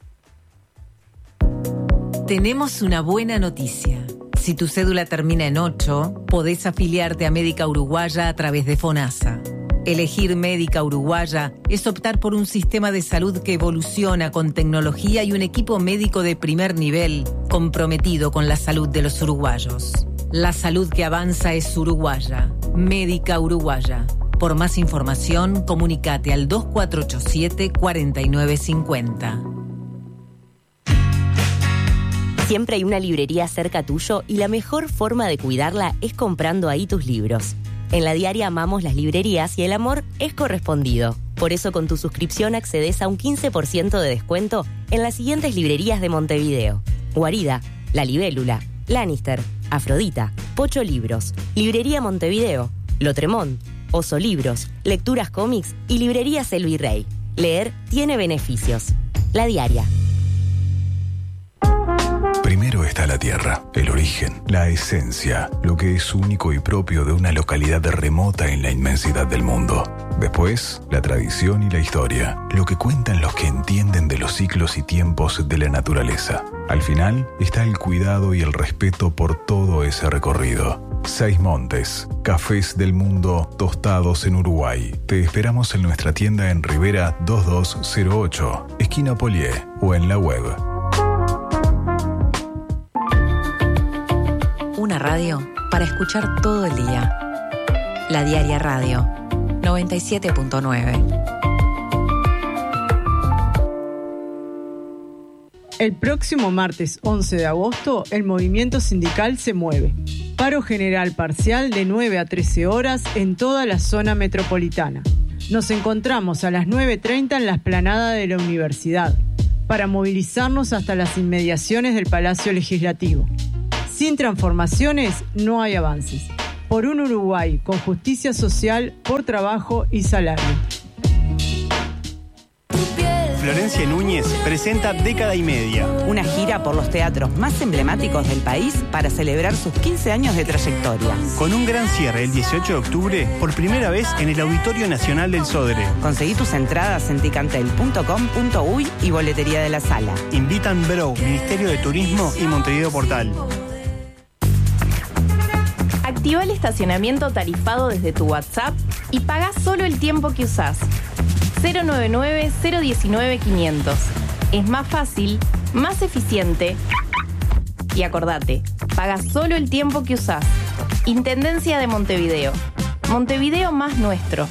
Tenemos una buena noticia. Si tu cédula termina en ocho, podés afiliarte a Médica Uruguaya a través de FONASA. Elegir Médica Uruguaya es optar por un sistema de salud que evoluciona con tecnología y un equipo médico de primer nivel comprometido con la salud de los uruguayos. La salud que avanza es uruguaya. Médica Uruguaya. Por más información, comunicate al dos cuatro ocho siete, cuatro nueve cinco cero. Siempre hay una librería cerca tuyo y la mejor forma de cuidarla es comprando ahí tus libros. En La Diaria amamos las librerías y el amor es correspondido. Por eso con tu suscripción accedes a un quince por ciento de descuento en las siguientes librerías de Montevideo: Guarida, La Libélula, Lannister, Afrodita, Pocho Libros, Librería Montevideo, Lotremont, Oso Libros, Lecturas Cómics y Librerías El Virrey. Leer tiene beneficios. La Diaria. Primero está la tierra, el origen, la esencia, lo que es único y propio de una localidad remota en la inmensidad del mundo. Después, la tradición y la historia, lo que cuentan los que entienden de los ciclos y tiempos de la naturaleza. Al final, está el cuidado y el respeto por todo ese recorrido. Seis Montes, cafés del mundo tostados en Uruguay. Te esperamos en nuestra tienda en Rivera dos dos cero ocho, esquina Polié, o en la web. Una radio para escuchar todo el día. La Diaria Radio, noventa y siete punto nueve. El próximo martes once de agosto, el movimiento sindical se mueve. Paro general parcial de nueve a trece horas en toda la zona metropolitana. Nos encontramos a las nueve treinta en la explanada de la universidad, para movilizarnos hasta las inmediaciones del Palacio Legislativo. Sin transformaciones no hay avances. Por un Uruguay con justicia social, por trabajo y salario. Florencia Núñez presenta Década y Media. Una gira por los teatros más emblemáticos del país para celebrar sus quince años de trayectoria. Con un gran cierre el dieciocho de octubre, por primera vez en el Auditorio Nacional del Sodre. Conseguí tus entradas en ticantel punto com punto uy y boletería de la sala. Invitan Bro, Ministerio de Turismo y Montevideo Portal. Activa el estacionamiento tarifado desde tu WhatsApp y paga solo el tiempo que usás. cero nueve nueve, cero uno nueve, quinientos. Es más fácil, más eficiente. Y acordate, paga solo el tiempo que usás. Intendencia de Montevideo. Montevideo más nuestro.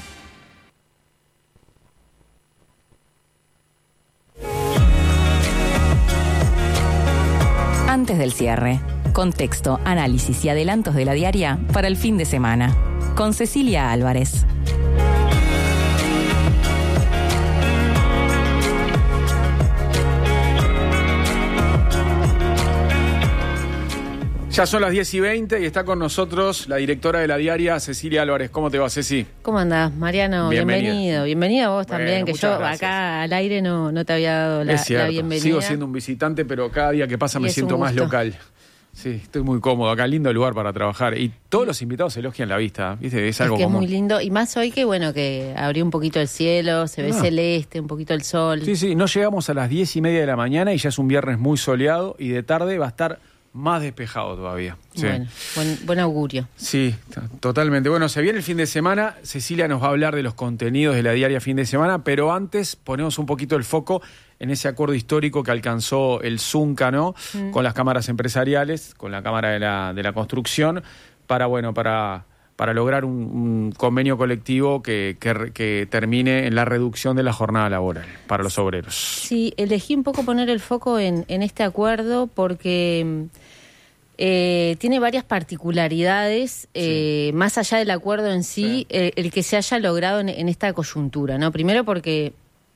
Antes del cierre, contexto, análisis y adelantos de la diaria para el fin de semana. Con Cecilia Álvarez. Ya son las diez y veinte y está con nosotros la directora de la diaria, Cecilia Álvarez. ¿Cómo te va, Ceci? ¿Cómo andás, Mariano? Bienvenida. Bienvenido. Bienvenida a vos Bueno, también, que yo gracias. acá al aire no, no te había dado la, Es cierto, la bienvenida. sigo siendo un visitante, pero cada día que pasa Y me es siento un más gusto. local. Sí, estoy muy cómodo acá, lindo lugar para trabajar. Y todos los invitados elogian la vista, ¿viste? Es Es algo que es como... muy lindo. Y más hoy que, bueno, que abrió un poquito el cielo, se ve Ah. celeste, un poquito el sol. Sí, sí, no llegamos a las diez y media de la mañana y ya es un viernes muy soleado y de tarde va a estar más despejado todavía. Sí. Bueno, buen, buen augurio. Sí, t- totalmente. Bueno, se viene el fin de semana. Cecilia nos va a hablar de los contenidos de la diaria fin de semana, pero antes ponemos un poquito el foco en ese acuerdo histórico que alcanzó el Zunca, ¿no? Mm. Con las cámaras empresariales, con la Cámara de la, de la Construcción, para, bueno, para, para lograr un, un convenio colectivo que, que, que termine en la reducción de la jornada laboral para los obreros. Sí, elegí un poco poner el foco en, en este acuerdo porque eh, tiene varias particularidades, eh, más allá del acuerdo en sí, Sí. eh, el que se haya logrado en, en esta coyuntura, ¿no? Primero porque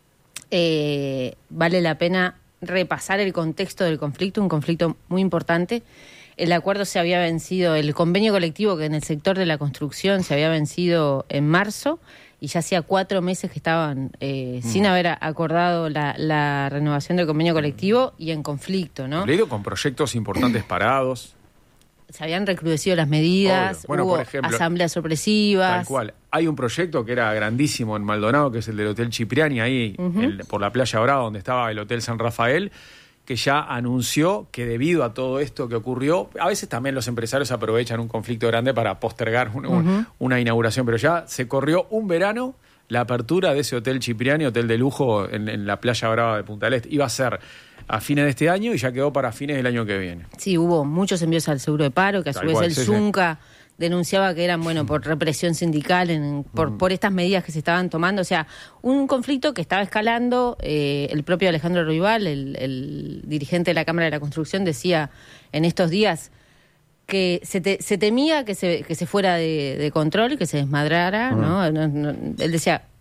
eh, vale la pena repasar el contexto del conflicto, un conflicto muy importante. El acuerdo se había vencido, el convenio colectivo que en el sector de la construcción se había vencido en marzo y ya hacía cuatro meses que estaban eh, mm. sin haber acordado la, la renovación del convenio colectivo y en conflicto, ¿no? Leído con proyectos importantes parados. Se habían recrudecido las medidas, Bueno, hubo por ejemplo, asambleas sorpresivas. Tal cual. Hay un proyecto que era grandísimo en Maldonado, que es el del Hotel Cipriani, ahí Ujú. el- por la Playa Brava, donde estaba el Hotel San Rafael, que ya anunció que debido a todo esto que ocurrió, a veces también los empresarios aprovechan un conflicto grande para postergar un- un- Ujú. una inauguración, pero ya se corrió un verano la apertura de ese Hotel Cipriani, hotel de lujo en, en la Playa Brava de Punta del Este. Iba a ser a fines de este año y ya quedó para fines del año que viene. Sí, hubo muchos envíos al seguro de paro, que a su Tal vez cual, el sí, sí. Zunca denunciaba que eran, bueno, por represión sindical, en, por, por estas medidas que se estaban tomando. O sea, un conflicto que estaba escalando. Eh, el propio Alejandro Ruibal, el, el dirigente de la Cámara de la Construcción, decía en estos días que se, te- se temía que se, que se fuera de, de control, que se desmadrara, ¿no? No, no, Él decía,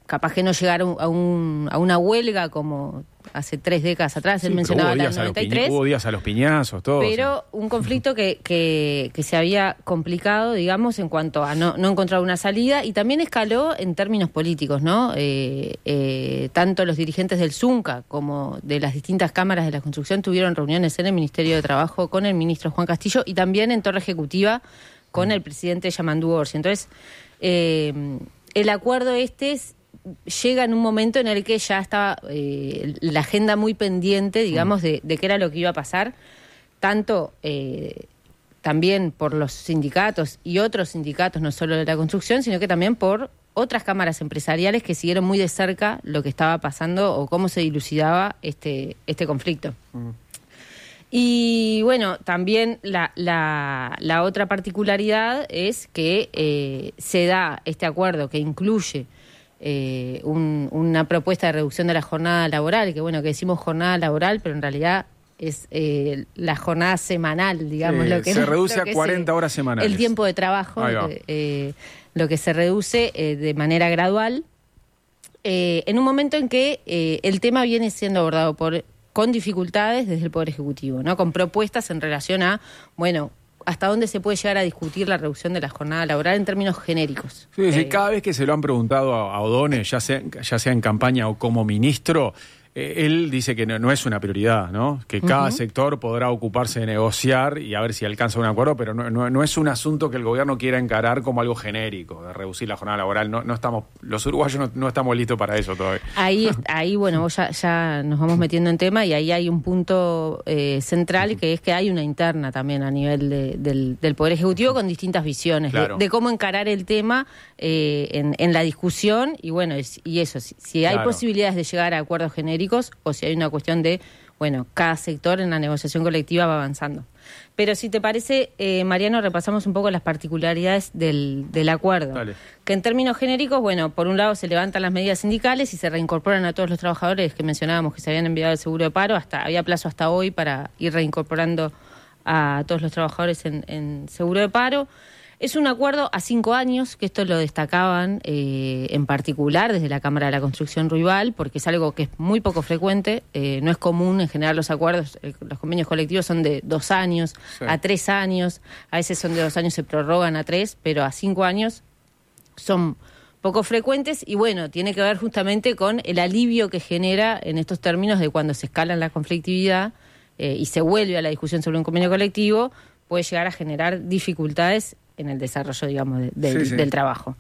capaz que no llegar a, un, a, un, a una huelga como hace tres décadas atrás, Sí, él mencionaba la hubo días, noventa y a los tres. piña, hubo días a los piñazos, todo. Pero un conflicto que, que, que se había complicado, digamos, en cuanto a no, no encontrar una salida, y también escaló en términos políticos, ¿no? Eh, eh, tanto los dirigentes del Zunca como de las distintas cámaras de la construcción tuvieron reuniones en el Ministerio de Trabajo con el ministro Juan Castillo y también en Torre Ejecutiva con el presidente Yamandu Orsi. Entonces, eh, el acuerdo este es, llega en un momento en el que ya estaba eh, la agenda muy pendiente, digamos, de, de qué era lo que iba a pasar, tanto eh, también por los sindicatos y otros sindicatos, no solo de la construcción, sino que también por otras cámaras empresariales que siguieron muy de cerca lo que estaba pasando o cómo se dilucidaba este, este conflicto. Mm. Y bueno, también la, la, la otra particularidad es que eh, se da este acuerdo que incluye Eh, un, una propuesta de reducción de la jornada laboral, que bueno, que decimos jornada laboral, pero en realidad es eh, la jornada semanal, digamos. Sí, lo que se reduce lo a que cuarenta se, horas semanales. El tiempo de trabajo, eh, eh, lo que se reduce eh, de manera gradual, eh, en un momento en que eh, el tema viene siendo abordado por con dificultades desde el Poder Ejecutivo, ¿no? Con propuestas en relación a, bueno, hasta dónde se puede llegar a discutir la reducción de la jornada laboral en términos genéricos. Sí, sí, eh, cada vez que se lo han preguntado a, a O'Donnell, ya sea, ya sea en campaña o como ministro, eh, él dice que no, no es una prioridad, ¿no? Que cada uh-huh. sector podrá ocuparse de negociar y a ver si alcanza un acuerdo, pero no, no, no es un asunto que el gobierno quiera encarar como algo genérico, de reducir la jornada laboral. No, no estamos, los uruguayos no, no estamos listos para eso todavía. Ahí, ahí bueno, vos ya, ya nos vamos metiendo en tema y ahí hay un punto eh, central, uh-huh. que es que hay una interna también a nivel de, del, del Poder Ejecutivo con distintas visiones claro. de, de cómo encarar el tema eh, en, en la discusión y bueno, es, y eso, si, si hay claro. posibilidades de llegar a acuerdos genéricos o si hay una cuestión de, bueno, cada sector en la negociación colectiva va avanzando. Pero si te parece, eh, Mariano, repasamos un poco las particularidades del, del acuerdo. Dale. Que en términos genéricos, bueno, por un lado se levantan las medidas sindicales y se reincorporan a todos los trabajadores que mencionábamos que se habían enviado al seguro de paro, hasta había plazo hasta hoy para ir reincorporando a todos los trabajadores en, en seguro de paro. Es un acuerdo a cinco años, que esto lo destacaban eh, en particular desde la Cámara de la Construcción Ruibal, porque es algo que es muy poco frecuente, eh, no es común en general los acuerdos, eh, los convenios colectivos son de dos años, sí. a tres años, a veces son de dos años, se prorrogan a tres, pero a cinco años son poco frecuentes y bueno, tiene que ver justamente con el alivio que genera en estos términos de cuando se escala la conflictividad eh, y se vuelve a la discusión sobre un convenio colectivo, puede llegar a generar dificultades en el desarrollo, digamos, de, de, sí, sí. del trabajo.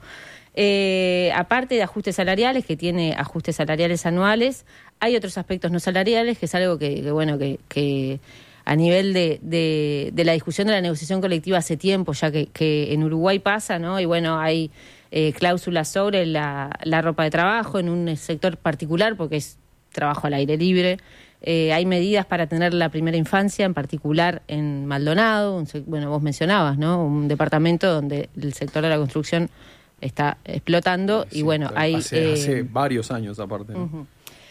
Eh, aparte de ajustes salariales, que tiene ajustes salariales anuales, hay otros aspectos no salariales, que es algo que, que bueno, que, que a nivel de, de, de la discusión de la negociación colectiva hace tiempo, ya que, que en Uruguay pasa, ¿no? Y bueno, hay eh, cláusulas sobre la, la ropa de trabajo en un sector particular, porque es trabajo al aire libre. Eh, hay medidas para tener la primera infancia, en particular en Maldonado, un, bueno, vos mencionabas, ¿no? Un departamento donde el sector de la construcción está explotando sí, y bueno, hay... Hace, eh, hace varios años aparte, ¿no? Uh-huh.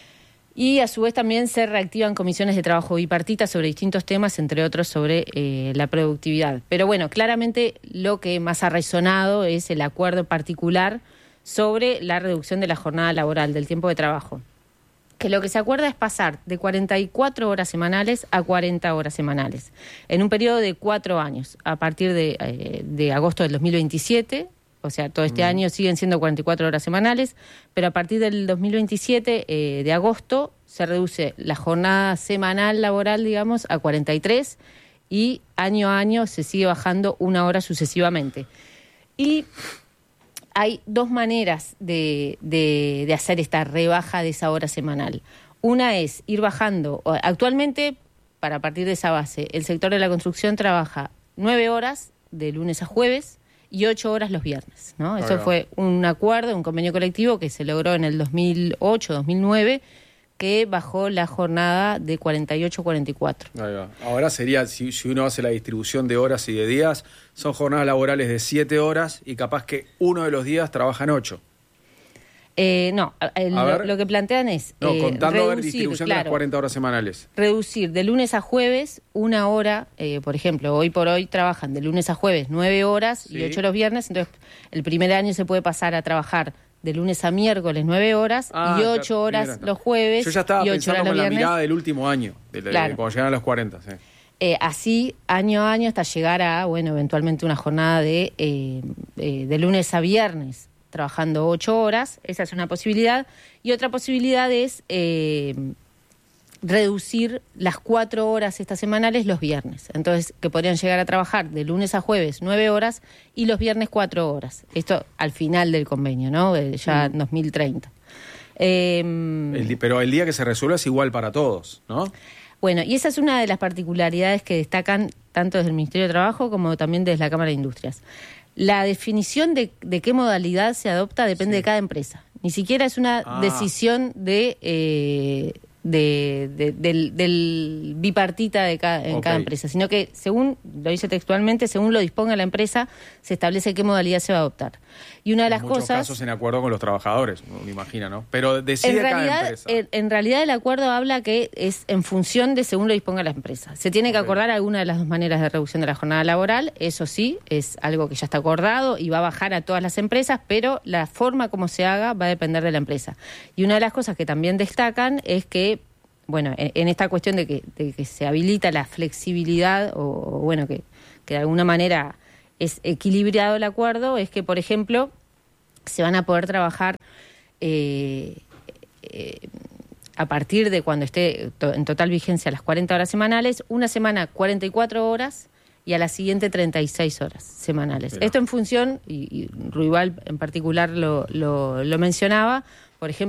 Y a su vez también se reactivan comisiones de trabajo bipartitas sobre distintos temas, entre otros sobre eh, la productividad. Pero bueno, claramente lo que más ha resonado es el acuerdo particular sobre la reducción de la jornada laboral, del tiempo de trabajo. Que lo que se acuerda es pasar de cuarenta y cuatro horas semanales a cuarenta horas semanales, en un periodo de cuatro años, a partir de, eh, de agosto del dos mil veintisiete, o sea, todo este mm. año siguen siendo cuarenta y cuatro horas semanales, pero a partir del dos mil veintisiete, eh, de agosto, se reduce la jornada semanal laboral, digamos, a cuarenta y tres, y año a año se sigue bajando una hora sucesivamente. Y hay dos maneras de, de, de hacer esta rebaja de esa hora semanal. Una es ir bajando. Actualmente, para partir de esa base, el sector de la construcción trabaja nueve horas de lunes a jueves y ocho horas los viernes, ¿no? Eso fue un acuerdo, un convenio colectivo que se logró en el dos mil ocho, dos mil nueve, que bajó la jornada de cuarenta y ocho a cuarenta y cuatro. Ahí va. Ahora sería, si, si uno hace la distribución de horas y de días, son jornadas laborales de siete horas y capaz que uno de los días trabajan ocho. Eh, no, el, lo, lo que plantean es... No, eh, contando reducir, a ver distribución claro, de las cuarenta horas semanales. Reducir de lunes a jueves una hora, eh, por ejemplo, hoy por hoy trabajan de lunes a jueves nueve horas sí. y ocho los viernes, entonces el primer año se puede pasar a trabajar de lunes a miércoles nueve horas Ah, y ya, ocho horas primera, no. los jueves Yo ya estaba y ocho pensando horas los con la viernes. mirada del último año, de, de- Claro. cuando llegan a los cuarenta. Sí. Eh, así, año a año, hasta llegar a, bueno, eventualmente una jornada de, eh, eh, de lunes a viernes, trabajando ocho horas. Esa es una posibilidad. Y otra posibilidad es eh, reducir las cuatro horas estas semanales los viernes. Entonces, que podrían llegar a trabajar de lunes a jueves nueve horas y los viernes cuatro horas. Esto al final del convenio, ¿no? Eh, ya en dos mil treinta. Eh, El di- pero el día que se resuelva es igual para todos, ¿no? Bueno, y esa es una de las particularidades que destacan tanto desde el Ministerio de Trabajo como también desde la Cámara de Industrias. La definición de, de qué modalidad se adopta depende de cada empresa. Ni siquiera es una Ah. decisión de, eh, de, de- del, del bipartita de cada, en Ok. cada empresa, sino que según, lo dice textualmente, según lo disponga la empresa, se establece qué modalidad se va a adoptar. Y una de las en muchos cosas... casos en acuerdo con los trabajadores, uno imagina, ¿no? Pero decide En cada realidad, empresa. en, en realidad el acuerdo habla que es en función de según lo disponga la empresa. Se tiene que acordar alguna de las dos maneras de reducción de la jornada laboral, eso sí, es algo que ya está acordado y va a bajar a todas las empresas, pero la forma como se haga va a depender de la empresa. Y una de las cosas que también destacan es que, bueno, en, en esta cuestión de que, de que se habilita la flexibilidad, o, o bueno, que, que de alguna manera es equilibrado el acuerdo, es que, por ejemplo, se van a poder trabajar eh, eh, a partir de cuando esté to- en total vigencia las cuarenta horas semanales, una semana cuarenta y cuatro horas y a la siguiente treinta y seis horas semanales. Mirá. Esto en función, y, y Ruibal en particular lo, lo, lo mencionaba, por ejemplo,